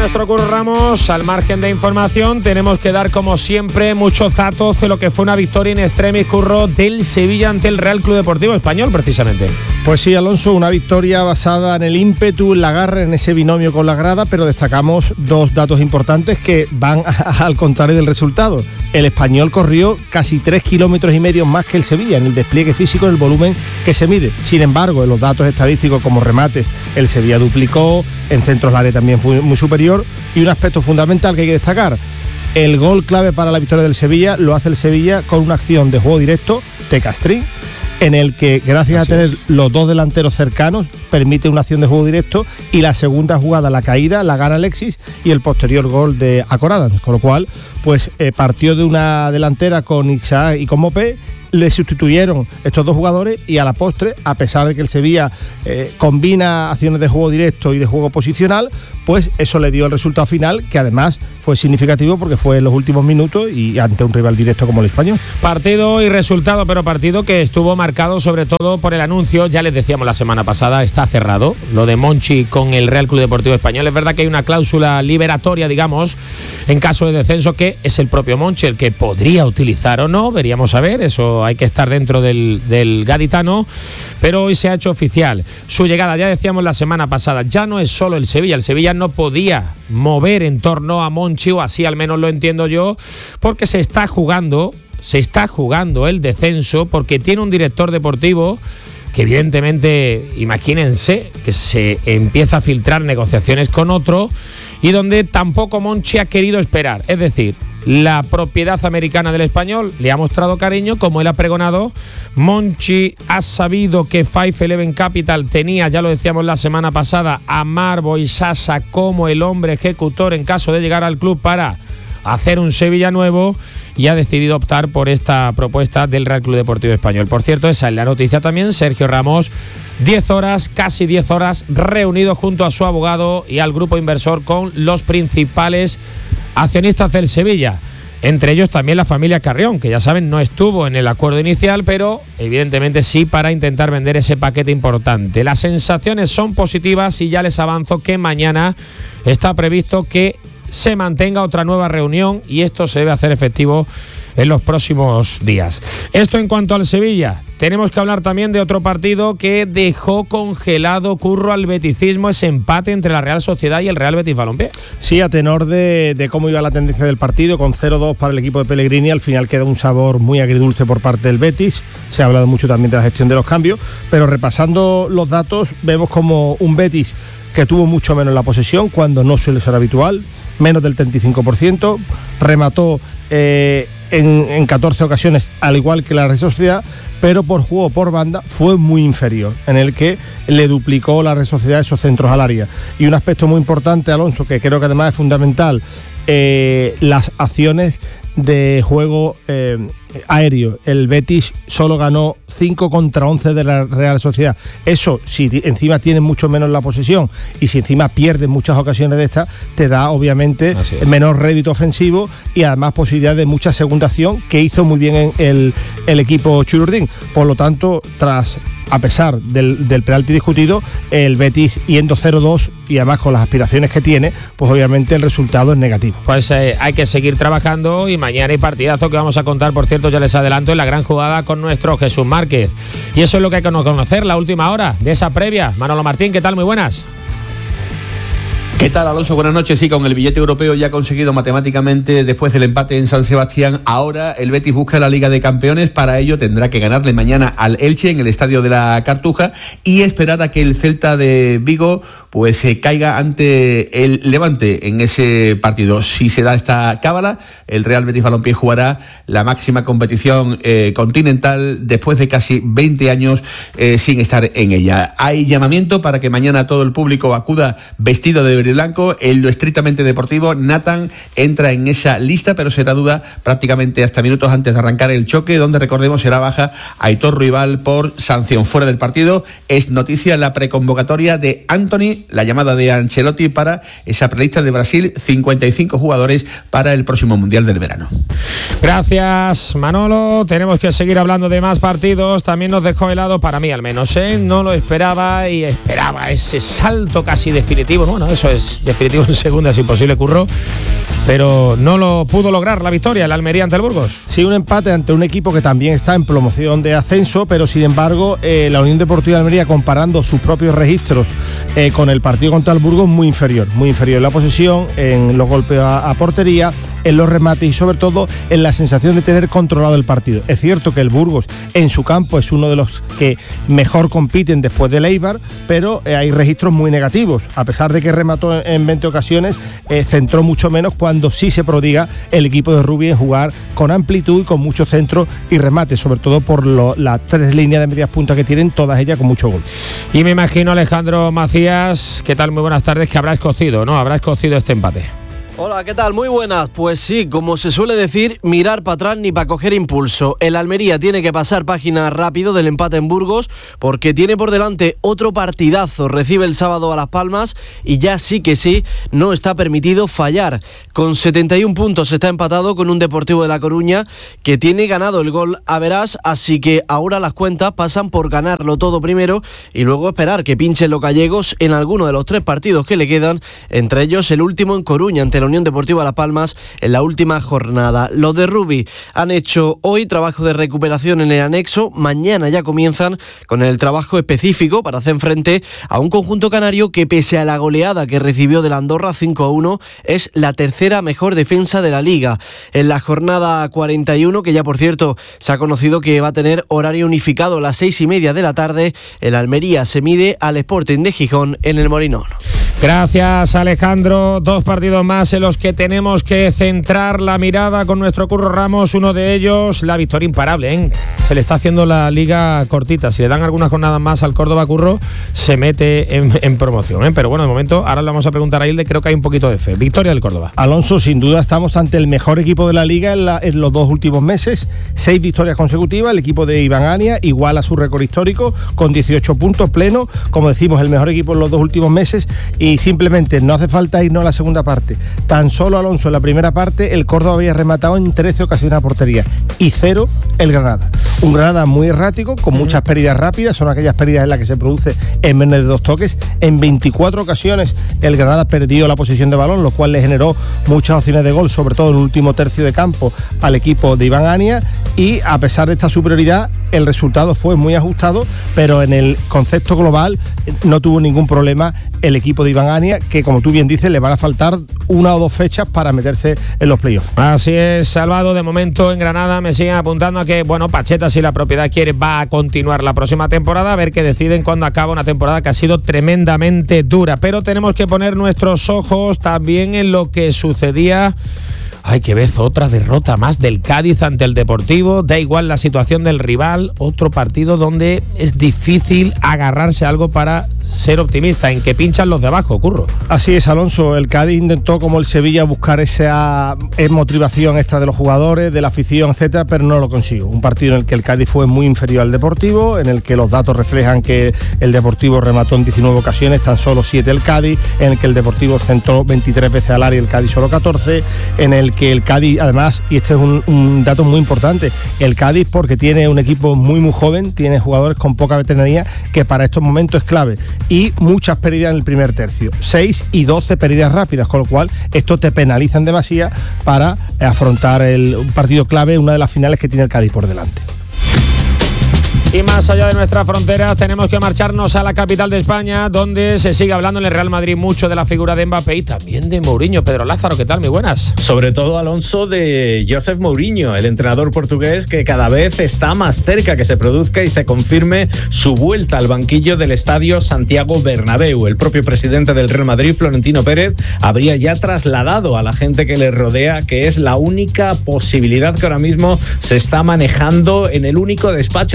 nuestro Curro Ramos. Al margen de información, tenemos que dar, como siempre, muchos datos de lo que fue una victoria in extremis, Curro, del Sevilla ante el Real Club Deportivo Español, precisamente. Pues sí, Alonso, una victoria basada en el ímpetu, en la garra, en ese binomio con la grada, pero destacamos dos datos importantes que van al contrario del resultado. El Español corrió casi 3,5 kilómetros más que el Sevilla en el despliegue físico, en el volumen que se mide. Sin embargo, en los datos estadísticos como remates, el Sevilla duplicó, en centros del área también fue muy superior, y un aspecto fundamental que hay que destacar: el gol clave para la victoria del Sevilla lo hace el Sevilla con una acción de juego directo de Castrín, en el que, gracias a tener los dos delanteros cercanos, permite una acción de juego directo, y la segunda jugada, la caída, la gana Alexis, y el posterior gol de Akoradan, con lo cual pues partió de una delantera con Isaac y con Mopé. Le sustituyeron estos dos jugadores y a la postre, a pesar de que el Sevilla combina acciones de juego directo y de juego posicional, pues eso le dio el resultado final, que además fue significativo porque fue en los últimos minutos y ante un rival directo como el Español. Partido y resultado, pero partido que estuvo marcado sobre todo por el anuncio. Ya les decíamos la semana pasada, está cerrado lo de Monchi con el Real Club Deportivo Español. Es verdad que hay una cláusula liberatoria, digamos, en caso de descenso, que es el propio Monchi el que podría utilizar o no, veríamos a ver, eso hay que estar dentro del gaditano, pero hoy se ha hecho oficial su llegada. Ya decíamos la semana pasada, ya no es solo el Sevilla no podía mover en torno a Monchi, o así al menos lo entiendo yo, porque se está jugando el descenso, porque tiene un director deportivo que evidentemente, imagínense, que se empieza a filtrar negociaciones con otro, y donde tampoco Monchi ha querido esperar. Es decir, la propiedad americana del Español le ha mostrado cariño, como él ha pregonado. Monchi ha sabido que 511 Capital tenía, ya lo decíamos la semana pasada, a Marbo y Sasa como el hombre ejecutor en caso de llegar al club para hacer un Sevilla nuevo, y ha decidido optar por esta propuesta del Real Club Deportivo Español. Por cierto, esa es la noticia también. Sergio Ramos, 10 horas, casi 10 horas, reunido junto a su abogado y al grupo inversor con los principales accionistas del Sevilla, entre ellos también la familia Carrión, que ya saben no estuvo en el acuerdo inicial, pero evidentemente sí para intentar vender ese paquete importante. Las sensaciones son positivas y ya les avanzo que mañana está previsto que se mantenga otra nueva reunión, y esto se debe hacer efectivo en los próximos días. Esto en cuanto al Sevilla. Tenemos que hablar también de otro partido que dejó congelado, Curro, al beticismo, ese empate entre la Real Sociedad y el Real Betis Balompié. Sí, a tenor de cómo iba la tendencia del partido, con 0-2 para el equipo de Pellegrini, al final queda un sabor muy agridulce por parte del Betis. Se ha hablado mucho también de la gestión de los cambios, pero repasando los datos, vemos como un Betis que tuvo mucho menos la posesión, cuando no suele ser habitual, menos del 35%, remató en 14 ocasiones, al igual que la Real Sociedad, pero por juego por banda fue muy inferior, en el que le duplicó la Real Sociedad esos centros al área. Y un aspecto muy importante, Alonso, que creo que además es fundamental, las acciones de juego aéreo. El Betis solo ganó 5 contra 11 de la Real Sociedad. Eso, si encima tienen mucho menos la posesión y si encima pierden muchas ocasiones de estas, te da obviamente menor rédito ofensivo y además posibilidad de mucha segunda acción, que hizo muy bien el equipo Chururdín. Por lo tanto, a pesar del penalti discutido, el Betis yendo 0-2 y además con las aspiraciones que tiene, pues obviamente el resultado es negativo. Pues hay que seguir trabajando, y mañana hay partidazo que vamos a contar, por cierto, ya les adelanto, en la gran jugada con nuestro Jesús Márquez. Y eso es lo que hay que conocer, la última hora de esa previa. Manolo Martín, ¿qué tal? Muy buenas. ¿Qué tal, Alonso? Buenas noches. Sí, con el billete europeo ya conseguido matemáticamente después del empate en San Sebastián, ahora el Betis busca la Liga de Campeones. Para ello tendrá que ganarle mañana al Elche en el Estadio de la Cartuja y esperar a que el Celta de Vigo pues caiga ante el Levante en ese partido. Si se da esta cábala, el Real Betis Balompié jugará la máxima competición continental después de casi 20 años sin estar en ella. Hay llamamiento para que mañana todo el público acuda vestido de verde y blanco. En lo estrictamente deportivo, Nathan entra en esa lista, pero será duda prácticamente hasta minutos antes de arrancar el choque, donde recordemos será baja Aitor Ruibal por sanción. Fuera del partido es noticia la preconvocatoria de Anthony y la llamada de Ancelotti para esa prelista de Brasil, 55 jugadores para el próximo Mundial del verano. Gracias, Manolo. Tenemos que seguir hablando de más partidos. También nos dejó helado, para mí al menos, no lo esperaba y esperaba ese salto casi definitivo. Bueno, eso es definitivo en segunda, es imposible, Curro, pero no lo pudo lograr la victoria, el Almería ante el Burgos. Sí, un empate ante un equipo que también está en promoción de ascenso, pero sin embargo la Unión Deportiva de Almería, comparando sus propios registros con el partido contra el Burgos, muy inferior en la posesión, en los golpes a portería, en los remates y sobre todo en la sensación de tener controlado el partido. Es cierto que el Burgos en su campo es uno de los que mejor compiten después del Eibar, pero hay registros muy negativos. A pesar de que remató en 20 ocasiones, centró mucho menos, cuando sí se prodiga el equipo de Rubi en jugar con amplitud y con muchos centros y remates, sobre todo por las 3 líneas de medias puntas que tienen, todas ellas con mucho gol. Y me imagino, Alejandro Macías, ¿qué tal? Muy buenas tardes, que habrá escocido, ¿no? Habrá escocido este empate. Hola, ¿qué tal? Muy buenas. Pues sí, como se suele decir, mirar para atrás ni para coger impulso. El Almería tiene que pasar página rápido del empate en Burgos, porque tiene por delante otro partidazo. Recibe el sábado a Las Palmas y ya sí que sí, no está permitido fallar. Con 71 puntos está empatado con un Deportivo de La Coruña que tiene ganado el gol a verás, así que ahora las cuentas pasan por ganarlo todo primero y luego esperar que pinchen los gallegos en alguno de los 3 partidos que le quedan, entre ellos el último en Coruña ante la Unión Deportiva Las Palmas en la última jornada. Los de Rubi han hecho hoy trabajo de recuperación en el anexo. Mañana ya comienzan con el trabajo específico para hacer frente a un conjunto canario que, pese a la goleada que recibió de la Andorra 5-1, es la tercera mejor defensa de la liga. En la jornada 41, que ya por cierto se ha conocido que va a tener horario unificado a las 6:30 de la tarde, el Almería se mide al Sporting de Gijón en el Molinón. Gracias, Alejandro. 2 partidos más en los que tenemos que centrar la mirada con nuestro Curro Ramos. Uno de ellos, la victoria imparable, Se le está haciendo la liga cortita. Si le dan algunas jornadas más al Córdoba, Curro, se mete en promoción, Pero bueno, de momento, ahora le vamos a preguntar a Hilde, creo que hay un poquito de fe. Victoria del Córdoba. Alonso, sin duda estamos ante el mejor equipo de la liga en los 2 últimos meses. 6 victorias consecutivas. El equipo de Iván Ania iguala su récord histórico con 18 puntos pleno. Como decimos, el mejor equipo en los 2 últimos meses. Y simplemente no hace falta irnos a la segunda parte. Tan solo, Alonso, en la primera parte el Córdoba había rematado en 13 ocasiones a portería y 0 el Granada. Un Granada muy errático, con muchas pérdidas rápidas, son aquellas pérdidas en las que se produce en menos de 2 toques. En 24 ocasiones el Granada perdió la posición de balón, lo cual le generó muchas opciones de gol, sobre todo en el último tercio de campo al equipo de Iván Ania, y a pesar de esta superioridad el resultado fue muy ajustado, pero en el concepto global no tuvo ningún problema el equipo de Iván Ania, que como tú bien dices le van a faltar 1 o 2 fechas para meterse en los playoffs. Así es, Salvado. De momento en Granada me siguen apuntando a que, bueno, Pacheta, si la propiedad quiere, va a continuar la próxima temporada, a ver qué deciden cuando acaba una temporada que ha sido tremendamente dura. Pero tenemos que poner nuestros ojos también en lo que sucedía. Ay, qué vez, otra derrota más del Cádiz ante el Deportivo. Da igual la situación del rival, otro partido donde es difícil agarrarse a algo para ser optimista, en que pinchan los de abajo, Curro. Así es, Alonso. El Cádiz intentó, como el Sevilla, buscar esa motivación extra de los jugadores, de la afición, etcétera, pero no lo consiguió. Un partido en el que el Cádiz fue muy inferior al Deportivo, en el que los datos reflejan que el Deportivo remató en 19 ocasiones, tan solo 7 el Cádiz, en el que el Deportivo centró 23 veces al área y el Cádiz solo 14, en el que el Cádiz, además, y este es un dato muy importante, el Cádiz, porque tiene un equipo muy joven, tiene jugadores con poca veteranía, que para estos momentos es clave, y muchas pérdidas en el primer tercio, 6 y 12 pérdidas rápidas, con lo cual esto te penaliza en demasía para afrontar un partido clave, una de las finales que tiene el Cádiz por delante. Y más allá de nuestras fronteras, tenemos que marcharnos a la capital de España, donde se sigue hablando en el Real Madrid mucho de la figura de Mbappé y también de Mourinho. Pedro Lázaro, ¿qué tal? Muy buenas. Sobre todo, Alonso, de Josep Mourinho, el entrenador portugués que cada vez está más cerca que se produzca y se confirme su vuelta al banquillo del estadio Santiago Bernabéu. El propio presidente del Real Madrid, Florentino Pérez, habría ya trasladado a la gente que le rodea que es la única posibilidad que ahora mismo se está manejando en el único despacho en el que se toma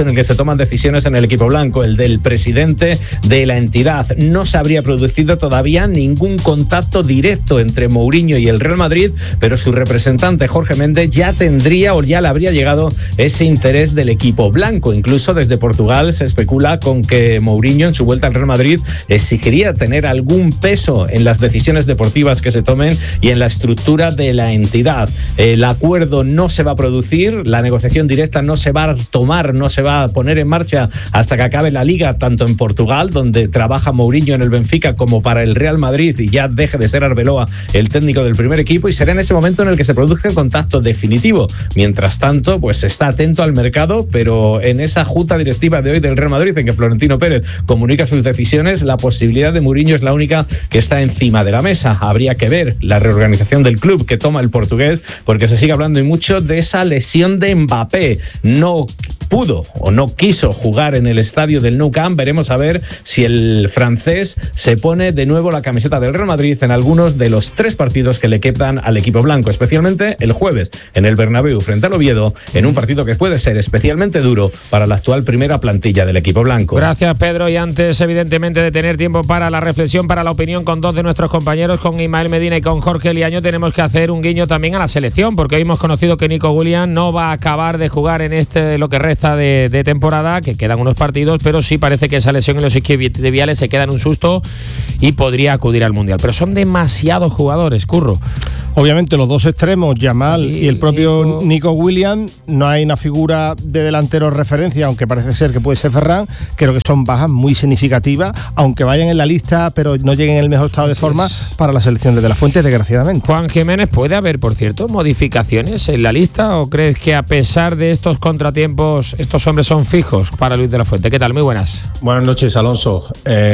toman decisiones en el equipo blanco, el del presidente de la entidad. No se habría producido todavía ningún contacto directo entre Mourinho y el Real Madrid, pero su representante Jorge Méndez ya tendría o ya le habría llegado ese interés del equipo blanco. Incluso desde Portugal se especula con que Mourinho en su vuelta al Real Madrid exigiría tener algún peso en las decisiones deportivas que se tomen y en la estructura de la entidad. El acuerdo no se va a producir, la negociación directa no se va a tomar, no se va a poner en marcha hasta que acabe la Liga, tanto en Portugal, donde trabaja Mourinho en el Benfica, como para el Real Madrid, y ya deje de ser Arbeloa el técnico del primer equipo, y será en ese momento en el que se produzca el contacto definitivo. Mientras tanto, pues se está atento al mercado, pero en esa junta directiva de hoy del Real Madrid, en que Florentino Pérez comunica sus decisiones, la posibilidad de Mourinho es la única que está encima de la mesa. Habría que ver la reorganización del club que toma el portugués, porque se sigue hablando y mucho de esa lesión de Mbappé. No pudo o no quiso jugar en el estadio del Nou Camp. Veremos a ver si el francés se pone de nuevo la camiseta del Real Madrid en algunos de los 3 partidos que le quedan al equipo blanco, especialmente el jueves en el Bernabéu frente al Oviedo, en un partido que puede ser especialmente duro para la actual primera plantilla del equipo blanco. Gracias, Pedro, y antes evidentemente de tener tiempo para la reflexión, para la opinión con 2 de nuestros compañeros, con Ismael Medina y con Jorge Liaño, tenemos que hacer un guiño también a la selección, porque hoy hemos conocido que Nico Williams no va a acabar de jugar en lo que resta de temporada, que quedan unos partidos, pero sí parece que esa lesión en los isquiotibiales se queda en un susto y podría acudir al Mundial. Pero son demasiados jugadores, Curro. Obviamente los dos extremos, Yamal y el propio Nico Williams, no hay una figura de delantero referencia, aunque parece ser que puede ser Ferran. Creo que son bajas muy significativas, aunque vayan en la lista, pero no lleguen en el mejor estado de forma para la selección de De La Fuente, desgraciadamente. Juan Jiménez, ¿puede haber, por cierto, modificaciones en la lista, o crees que a pesar de estos contratiempos, estos hombres son fijos para Luis De La Fuente? ¿Qué tal? Muy buenas. Buenas noches, Alonso.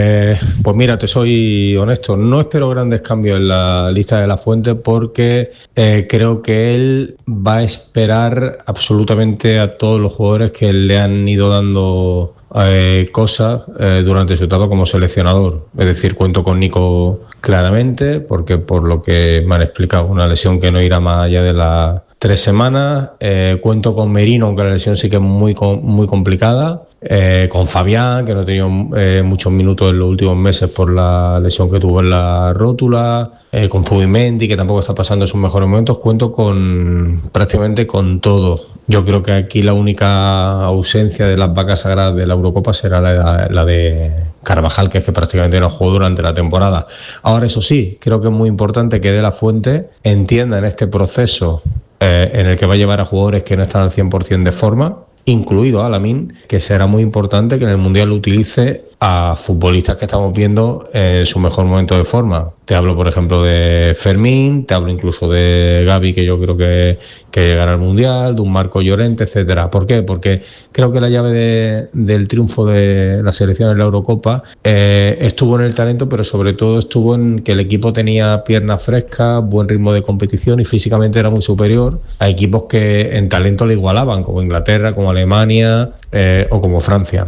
Pues mira, te soy honesto, no espero grandes cambios en la lista de La Fuente, porque creo que él va a esperar absolutamente a todos los jugadores que le han ido dando cosas durante su etapa como seleccionador. Es decir, cuento con Nico claramente, porque por lo que me han explicado, una lesión que no irá más allá de las 3 semanas. Cuento con Merino, aunque la lesión sí que es muy complicada. Con Fabián, que no ha tenido muchos minutos en los últimos meses por la lesión que tuvo en la rótula. Con Zubimendi, que tampoco está pasando sus mejores momentos. Cuento prácticamente con todo. Yo creo que aquí la única ausencia de las vacas sagradas de la Eurocopa será la de Carvajal, que es que prácticamente no jugó durante la temporada. Ahora, eso sí, creo que es muy importante que De La Fuente entienda en este proceso en el que va a llevar a jugadores que no están al 100% de forma, incluido a Lamine, que será muy importante que en el Mundial utilice a futbolistas que estamos viendo en su mejor momento de forma. Te hablo, por ejemplo, de Fermín, te hablo incluso de Gavi, que yo creo que llegará al Mundial, de un Marco Llorente, etcétera. ¿Por qué? Porque creo que la llave del triunfo de la selección en la Eurocopa estuvo en el talento, pero sobre todo estuvo en que el equipo tenía piernas frescas, buen ritmo de competición y físicamente era muy superior a equipos que en talento le igualaban, como Inglaterra, como Alemania o como Francia.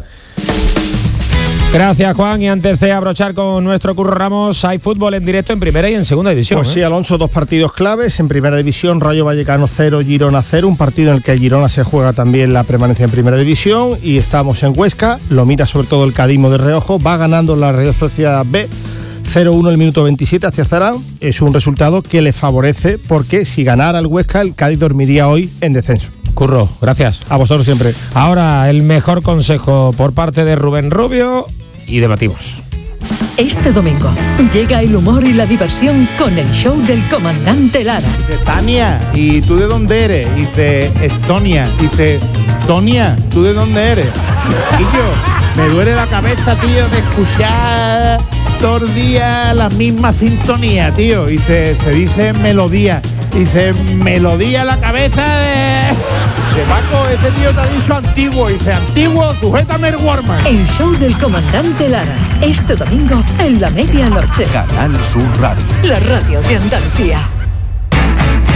Gracias, Juan. Y antes de abrochar con nuestro Curro Ramos, hay fútbol en directo en primera y en segunda división. Pues sí, Alonso, 2 partidos claves. En primera división, Rayo Vallecano 0, Girona 0. Un partido en el que Girona se juega también la permanencia en primera división. Y estamos en Huesca. Lo mira sobre todo el cadismo de reojo. Va ganando la Real Sociedad B 0-1 el minuto 27 hacia Zarán. Es un resultado que le favorece, porque si ganara el Huesca, el Cádiz dormiría hoy en descenso. Curro, gracias. A vosotros siempre. Ahora el mejor consejo por parte de Rubén Rubio y debatimos. Este domingo llega el humor y la diversión con el show del comandante Lara. Dice, Tania, ¿y tú de dónde eres? Dice, Estonia. Dice, Tonia, ¿tú de dónde eres? Y yo, me duele la cabeza, tío, de escuchar todo el día la misma sintonía, tío. Y se dice melodía. Dice, melodía en la cabeza de Paco, ese tío te ha dicho antiguo. Dice, antiguo, sujétame el Warman. El show del comandante Lara. Este domingo en la medianoche. Canal Sur Radio. La radio de Andalucía.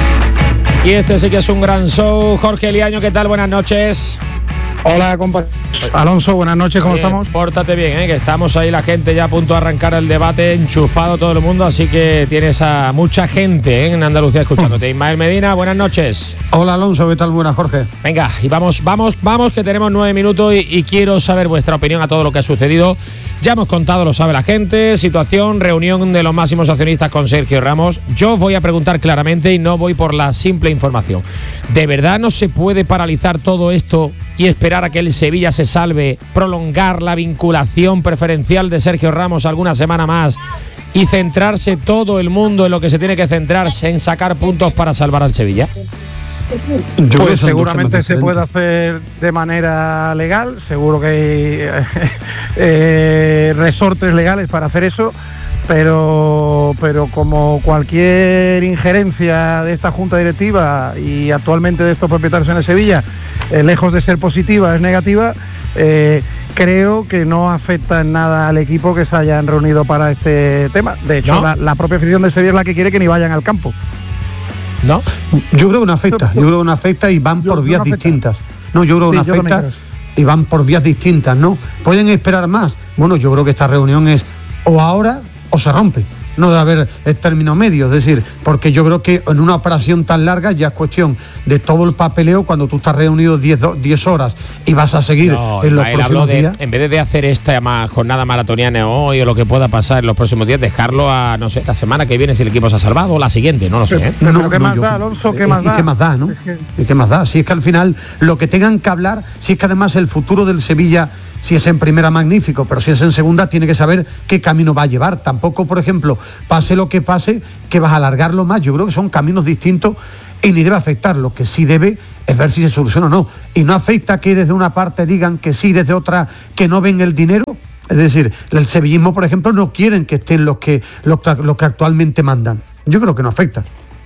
Y este sí que es un gran show. Jorge Liaño, ¿qué tal? Buenas noches. Hola, compañeros. Alonso, buenas noches, ¿cómo estamos? Pórtate bien, que estamos ahí la gente ya a punto de arrancar el debate, enchufado todo el mundo, así que tienes a mucha gente en Andalucía escuchándote. Ismael Medina, buenas noches. Hola Alonso, ¿qué tal? Buenas, Jorge. Venga, y vamos, que tenemos 9 minutos y quiero saber vuestra opinión a todo lo que ha sucedido. Ya hemos contado, lo sabe la gente, situación, reunión de los máximos accionistas con Sergio Ramos. Yo voy a preguntar claramente y no voy por la simple información. ¿De verdad no se puede paralizar todo esto y esperar a que el Sevilla se salve, prolongar la vinculación preferencial de Sergio Ramos alguna semana más y centrarse todo el mundo en lo que se tiene que centrarse, en sacar puntos para salvar al Sevilla? Pues seguramente se puede hacer de manera legal, seguro que hay resortes legales para hacer eso, pero como cualquier injerencia de esta junta directiva y actualmente de estos propietarios en el Sevilla, lejos de ser positiva, es negativa. Creo que no afecta en nada al equipo que se hayan reunido para este tema. De hecho, ¿no? la propia afición de Sevilla es la que quiere que ni vayan al campo. ¿No? Yo creo que no afecta, y van por vías distintas. No, yo creo que no afecta y van por vías distintas, ¿no? ¿Pueden esperar más? Bueno, yo creo que esta reunión es o ahora o se rompe. No debe haber término medio, es decir, porque yo creo que en una operación tan larga ya es cuestión de todo el papeleo cuando tú estás reunido 10 horas y vas a seguir en los próximos días. En vez de hacer esta jornada maratoniana hoy o lo que pueda pasar en los próximos días, dejarlo a, no sé, la semana que viene si el equipo se ha salvado o la siguiente, no lo sé. Pero ¿qué más da, Alonso? ¿Qué más da? ¿Qué más da, no? ¿Qué más da? Si es que al final lo que tengan que hablar, si es que además el futuro del Sevilla, si es en primera, magnífico, pero si es en segunda, tiene que saber qué camino va a llevar. Tampoco, por ejemplo, pase lo que pase, que vas a alargarlo más. Yo creo que son caminos distintos y ni debe afectar. Lo que sí debe es ver si se soluciona o no. Y no afecta que desde una parte digan que sí, desde otra que no ven el dinero. Es decir, el sevillismo, por ejemplo, no quieren que estén los que actualmente mandan. Yo creo que no afecta.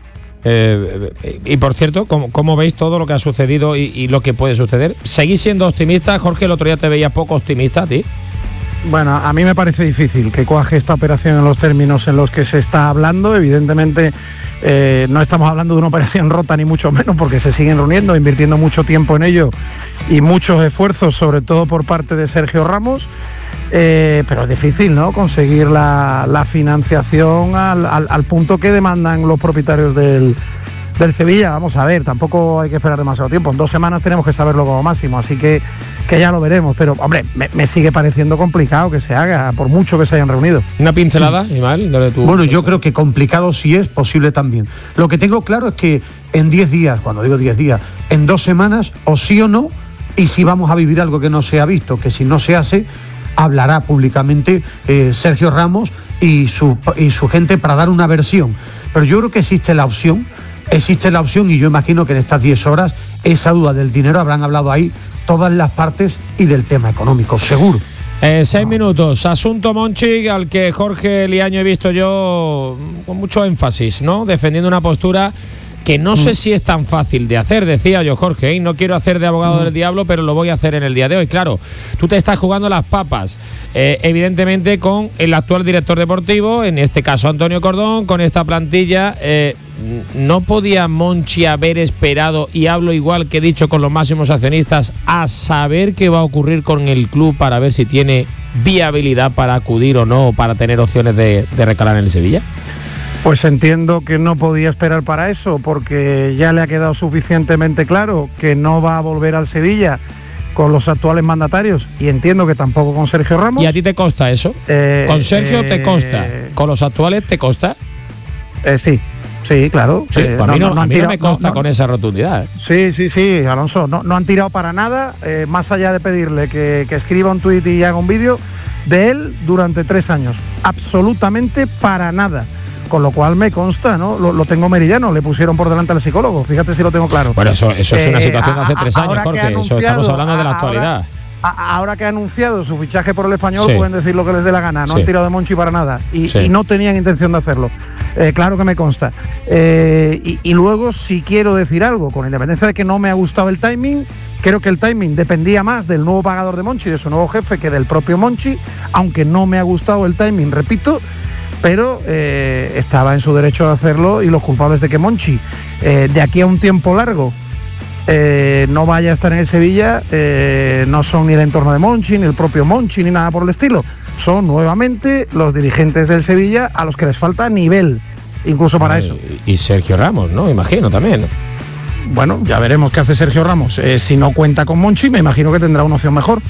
Y por cierto, ¿cómo veis todo lo que ha sucedido y lo que puede suceder? ¿Seguís siendo optimistas? Jorge, el otro día te veía poco optimista a ti. Bueno, a mí me parece difícil que cuaje esta operación en los términos en los que se está hablando. Evidentemente no estamos hablando de una operación rota ni mucho menos, porque se siguen reuniendo, invirtiendo mucho tiempo en ello y muchos esfuerzos, sobre todo por parte de Sergio Ramos. Pero es difícil, ¿no?, conseguir la financiación al punto que demandan los propietarios del Sevilla. Vamos a ver, tampoco hay que esperar demasiado tiempo. En 2 semanas tenemos que saberlo como máximo, así que ya lo veremos. Pero, hombre, me sigue pareciendo complicado que se haga, por mucho que se hayan reunido. ¿Una pincelada, Imal? Bueno, yo creo que complicado sí es, posible también. Lo que tengo claro es que en 10 días, cuando digo 10 días, en 2 semanas, o sí o no, y si vamos a vivir algo que no se ha visto, que si no se hace, hablará públicamente Sergio Ramos y su gente para dar una versión. Pero yo creo que existe la opción y yo imagino que en estas 10 horas esa duda del dinero habrán hablado ahí todas las partes y del tema económico, seguro. 6 minutos. Asunto Monchi, al que Jorge Liaño he visto yo con mucho énfasis, ¿no? Defendiendo una postura que no sé si es tan fácil de hacer, decía yo, Jorge, no quiero hacer de abogado del diablo, pero lo voy a hacer en el día de hoy. Claro, tú te estás jugando las papas, evidentemente con el actual director deportivo, en este caso Antonio Cordón, con esta plantilla. ¿No podía Monchi haber esperado, y hablo igual que he dicho con los máximos accionistas, a saber qué va a ocurrir con el club para ver si tiene viabilidad para acudir o no, para tener opciones de recalar en el Sevilla? Pues entiendo que no podía esperar para eso, porque ya le ha quedado suficientemente claro que no va a volver al Sevilla con los actuales mandatarios, y entiendo que tampoco con Sergio Ramos. ¿Y a ti te consta eso? ¿Con Sergio te consta? ¿Con los actuales te consta? Sí, claro. Sí, pues a mí no me consta con esa rotundidad. Sí, Alonso, no han tirado para nada, más allá de pedirle que escriba un tuit y haga un vídeo de él durante 3 años. Absolutamente para nada. Con lo cual me consta, ¿no? Lo tengo meridiano, le pusieron por delante al psicólogo, fíjate si lo tengo claro. Bueno, eso es una situación de hace 3 años, Jorge, eso estamos hablando de la actualidad. Ahora que ha anunciado su fichaje por el Español, pueden decir lo que les dé la gana, no han tirado de Monchi para nada, y no tenían intención de hacerlo. Claro que me consta. Y luego, si quiero decir algo, con independencia de que no me ha gustado el timing, creo que el timing dependía más del nuevo pagador de Monchi, de su nuevo jefe, que del propio Monchi, aunque no me ha gustado el timing, repito, pero estaba en su derecho de hacerlo, y los culpables de que Monchi, de aquí a un tiempo largo, no vaya a estar en el Sevilla, no son ni el entorno de Monchi, ni el propio Monchi, ni nada por el estilo. Son nuevamente los dirigentes del Sevilla a los que les falta nivel, incluso para eso. Y Sergio Ramos, ¿no? Imagino también. Bueno, ya veremos qué hace Sergio Ramos. Si no cuenta con Monchi, me imagino que tendrá una opción mejor.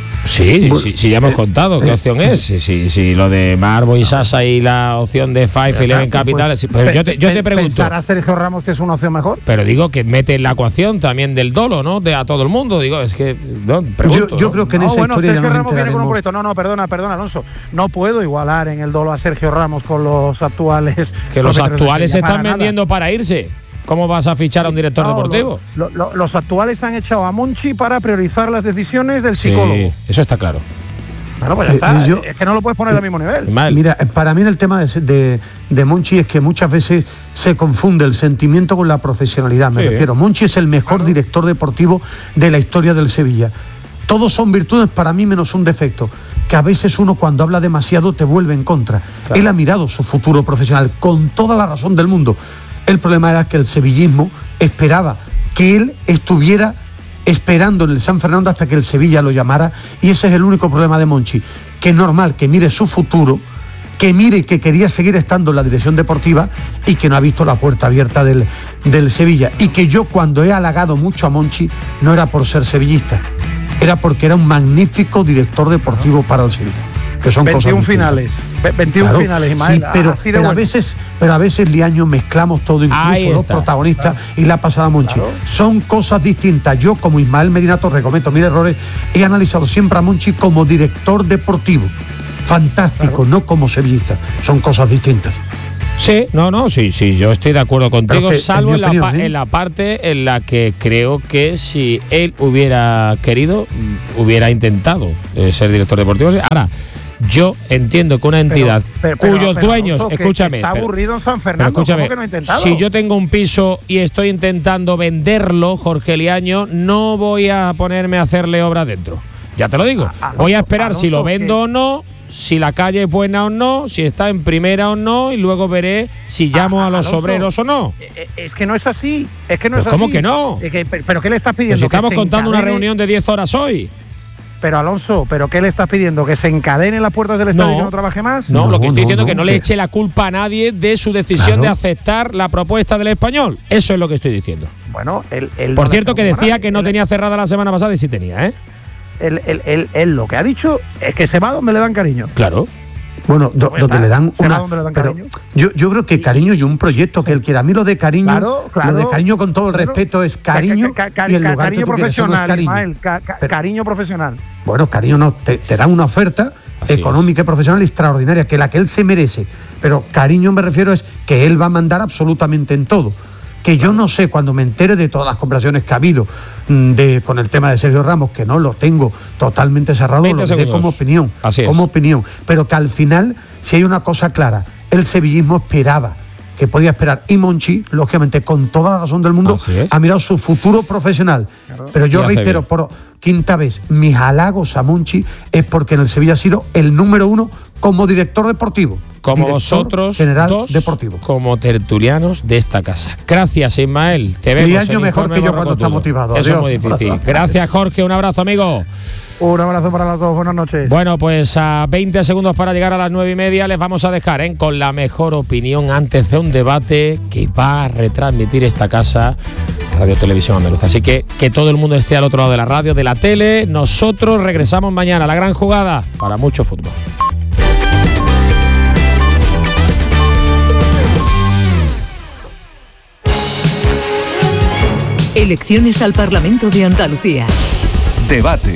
Sí, ya hemos contado qué opción es. Si lo de Marbo y Sasa y la opción de 5-11 Capital. Pero yo te pregunto. ¿Pensará Sergio Ramos que es una opción mejor? Pero digo que mete en la ecuación también del dolo, ¿no? A todo el mundo. Digo, es que. No, pregunto, yo creo que en esa historia Sergio ya Ramos viene con un proyecto. No, perdona, Alonso. No puedo igualar en el dolo a Sergio Ramos con los actuales. Que los actuales se están vendiendo para irse. ¿Cómo vas a fichar a un director deportivo? Los actuales han echado a Monchi para priorizar las decisiones del psicólogo. Sí, eso está claro. Bueno, pues ya está. Es que no lo puedes poner al mismo nivel. Mira, para mí en el tema de Monchi es que muchas veces se confunde el sentimiento con la profesionalidad. Me refiero, Monchi es el mejor director deportivo de la historia del Sevilla. Todos son virtudes para mí menos un defecto, que a veces uno cuando habla demasiado te vuelve en contra. Él ha mirado su futuro profesional con toda la razón del mundo. El problema era que el sevillismo esperaba que él estuviera esperando en el San Fernando hasta que el Sevilla lo llamara, y ese es el único problema de Monchi, que es normal que mire su futuro, que mire que quería seguir estando en la dirección deportiva y que no ha visto la puerta abierta del Sevilla, y que yo cuando he halagado mucho a Monchi no era por ser sevillista, era porque era un magnífico director deportivo para el Sevilla, que son 21 cosas finales. 21 claro, finales, Ismael. Sí, pero a veces Liaño mezclamos todo, incluso los protagonistas y la pasada Monchi. Claro. Son cosas distintas. Yo, como Ismael Medina Torres, cometo mil errores, he analizado siempre a Monchi como director deportivo. Fantástico, no como sevillista. Son cosas distintas. Sí, sí, yo estoy de acuerdo contigo, salvo en la parte en la que creo que si él hubiera querido, hubiera intentado ser director deportivo. Ahora, yo entiendo que una entidad cuyos dueños, escúchame, está aburrido en San Fernando, escúchame, ¿cómo que no ha intentado? Si yo tengo un piso y estoy intentando venderlo, Jorge Liaño, no voy a ponerme a hacerle obra dentro. Ya te lo digo. Voy a esperar si lo vendo o no, si la calle es buena o no, si está en primera o no, y luego veré si llamo a los Alonso, obreros o no. Es que no es así. Es que no es así. ¿Cómo que no? ¿Pero qué le estás pidiendo? Pues si estamos contando una reunión de 10 horas hoy. Pero Alonso, ¿pero qué le estás pidiendo? ¿Que se encadene las puertas del estadio y que no trabaje más? No, lo que estoy diciendo es que no le eche la culpa a nadie de su decisión de aceptar la propuesta del Español. Eso es lo que estoy diciendo. Bueno, él por cierto, que decía que no tenía cerrada la semana pasada y sí tenía, ¿eh? Él lo que ha dicho es que se va donde le dan cariño. Claro. Bueno, donde le dan pero yo creo que cariño y un proyecto que él quiera. A mí lo de cariño, lo de cariño con todo el respeto es cariño y el lugar cariño que tú profesional, quieres, no es cariño. Cariño profesional. Bueno, cariño no, te dan una oferta económica y profesional extraordinaria, que la que él se merece. Pero cariño me refiero es que él va a mandar absolutamente en todo. Que yo no sé, cuando me entere de todas las conversaciones que ha habido con el tema de Sergio Ramos, que no lo tengo totalmente cerrado, lo diré como opinión. Como opinión. Pero que al final, si hay una cosa clara, el sevillismo esperaba, que podía esperar. Y Monchi, lógicamente, con toda la razón del mundo, ha mirado su futuro profesional. Claro. Pero yo reitero, por quinta vez, mis halagos a Monchi es porque en el Sevilla ha sido el número 1 como director deportivo. Como vosotros dos, deportivo, como tertulianos de esta casa. Gracias, Ismael. Te vemos. 10 años mejor que yo cuando está motivado. Eso es muy difícil. Gracias, Jorge. Un abrazo, amigo. Un abrazo para los dos. Buenas noches. Bueno, pues a 20 segundos para llegar a las 9:30 les vamos a dejar con la mejor opinión antes de un debate que va a retransmitir esta casa, Radio Televisión Andaluza. Así que todo el mundo esté al otro lado de la radio, de la tele. Nosotros regresamos mañana a la gran jugada para mucho fútbol. Elecciones al Parlamento de Andalucía. Debate.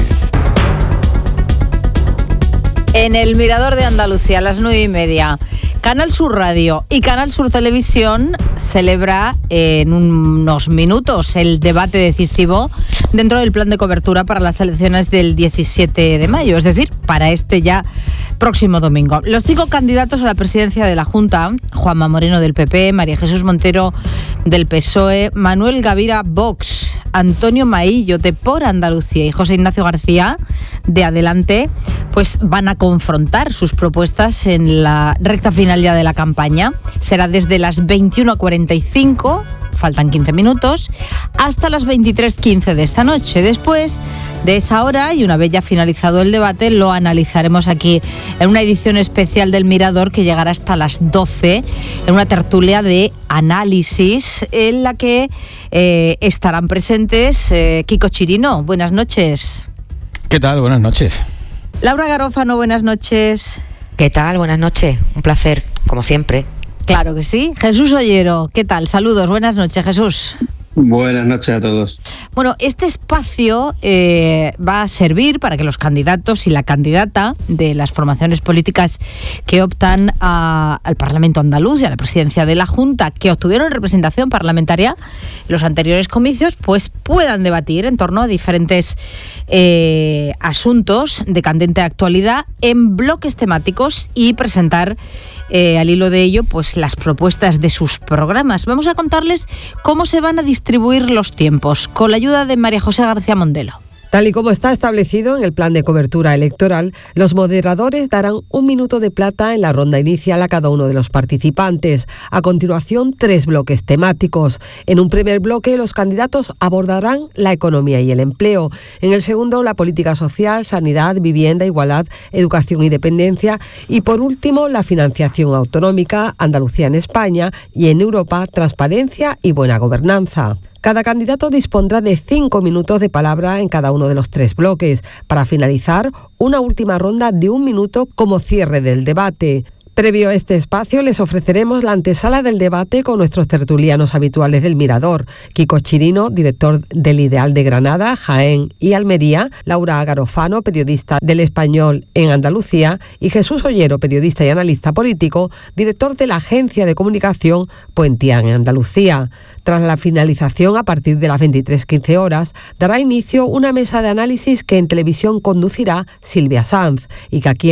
En el Mirador de Andalucía, a las 9:30, Canal Sur Radio y Canal Sur Televisión celebra en unos minutos el debate decisivo dentro del plan de cobertura para las elecciones del 17 de mayo, es decir, para este ya próximo domingo. Los 5 candidatos a la presidencia de la Junta, Juanma Moreno del PP, María Jesús Montero del PSOE, Manuel Gavira Vox, Antonio Maillo de Por Andalucía y José Ignacio García de Adelante, pues van a confrontar sus propuestas en la recta final ya de la campaña. Será desde las 21:45 faltan 15 minutos, hasta las 23:15 de esta noche. Después de esa hora, y una vez ya finalizado el debate, lo analizaremos aquí en una edición especial del Mirador que llegará hasta las 12, en una tertulia de análisis en la que estarán presentes Kiko Chirino. Buenas noches. ¿Qué tal? Buenas noches. Laura Garófano, buenas noches. ¿Qué tal? Buenas noches. Un placer, como siempre. Claro que sí. Jesús Ollero, ¿qué tal? Saludos, buenas noches, Jesús. Buenas noches a todos. Bueno, este espacio va a servir para que los candidatos y la candidata de las formaciones políticas que optan al Parlamento andaluz y a la presidencia de la Junta, que obtuvieron representación parlamentaria en los anteriores comicios, pues puedan debatir en torno a diferentes asuntos de candente actualidad en bloques temáticos y presentar al hilo de ello, pues las propuestas de sus programas. Vamos a contarles cómo se van a distribuir los tiempos, con la ayuda de María José García Mondelo. Tal y como está establecido en el plan de cobertura electoral, los moderadores darán 1 minuto de plata en la ronda inicial a cada uno de los participantes. A continuación, 3 bloques temáticos. En un primer bloque, los candidatos abordarán la economía y el empleo. En el segundo, la política social, sanidad, vivienda, igualdad, educación y dependencia. Y por último, la financiación autonómica, Andalucía en España y en Europa, transparencia y buena gobernanza. Cada candidato dispondrá de 5 minutos de palabra en cada uno de los 3 bloques, para finalizar una última ronda de 1 minuto como cierre del debate. Previo a este espacio, les ofreceremos la antesala del debate con nuestros tertulianos habituales del Mirador: Kiko Chirino, director del Ideal de Granada, Jaén y Almería; Laura Garófano, periodista del Español en Andalucía; y Jesús Ollero, periodista y analista político, director de la agencia de comunicación Puentian en Andalucía. Tras la finalización, a partir de las 23:15 horas, dará inicio una mesa de análisis que en televisión conducirá Silvia Sanz y que aquí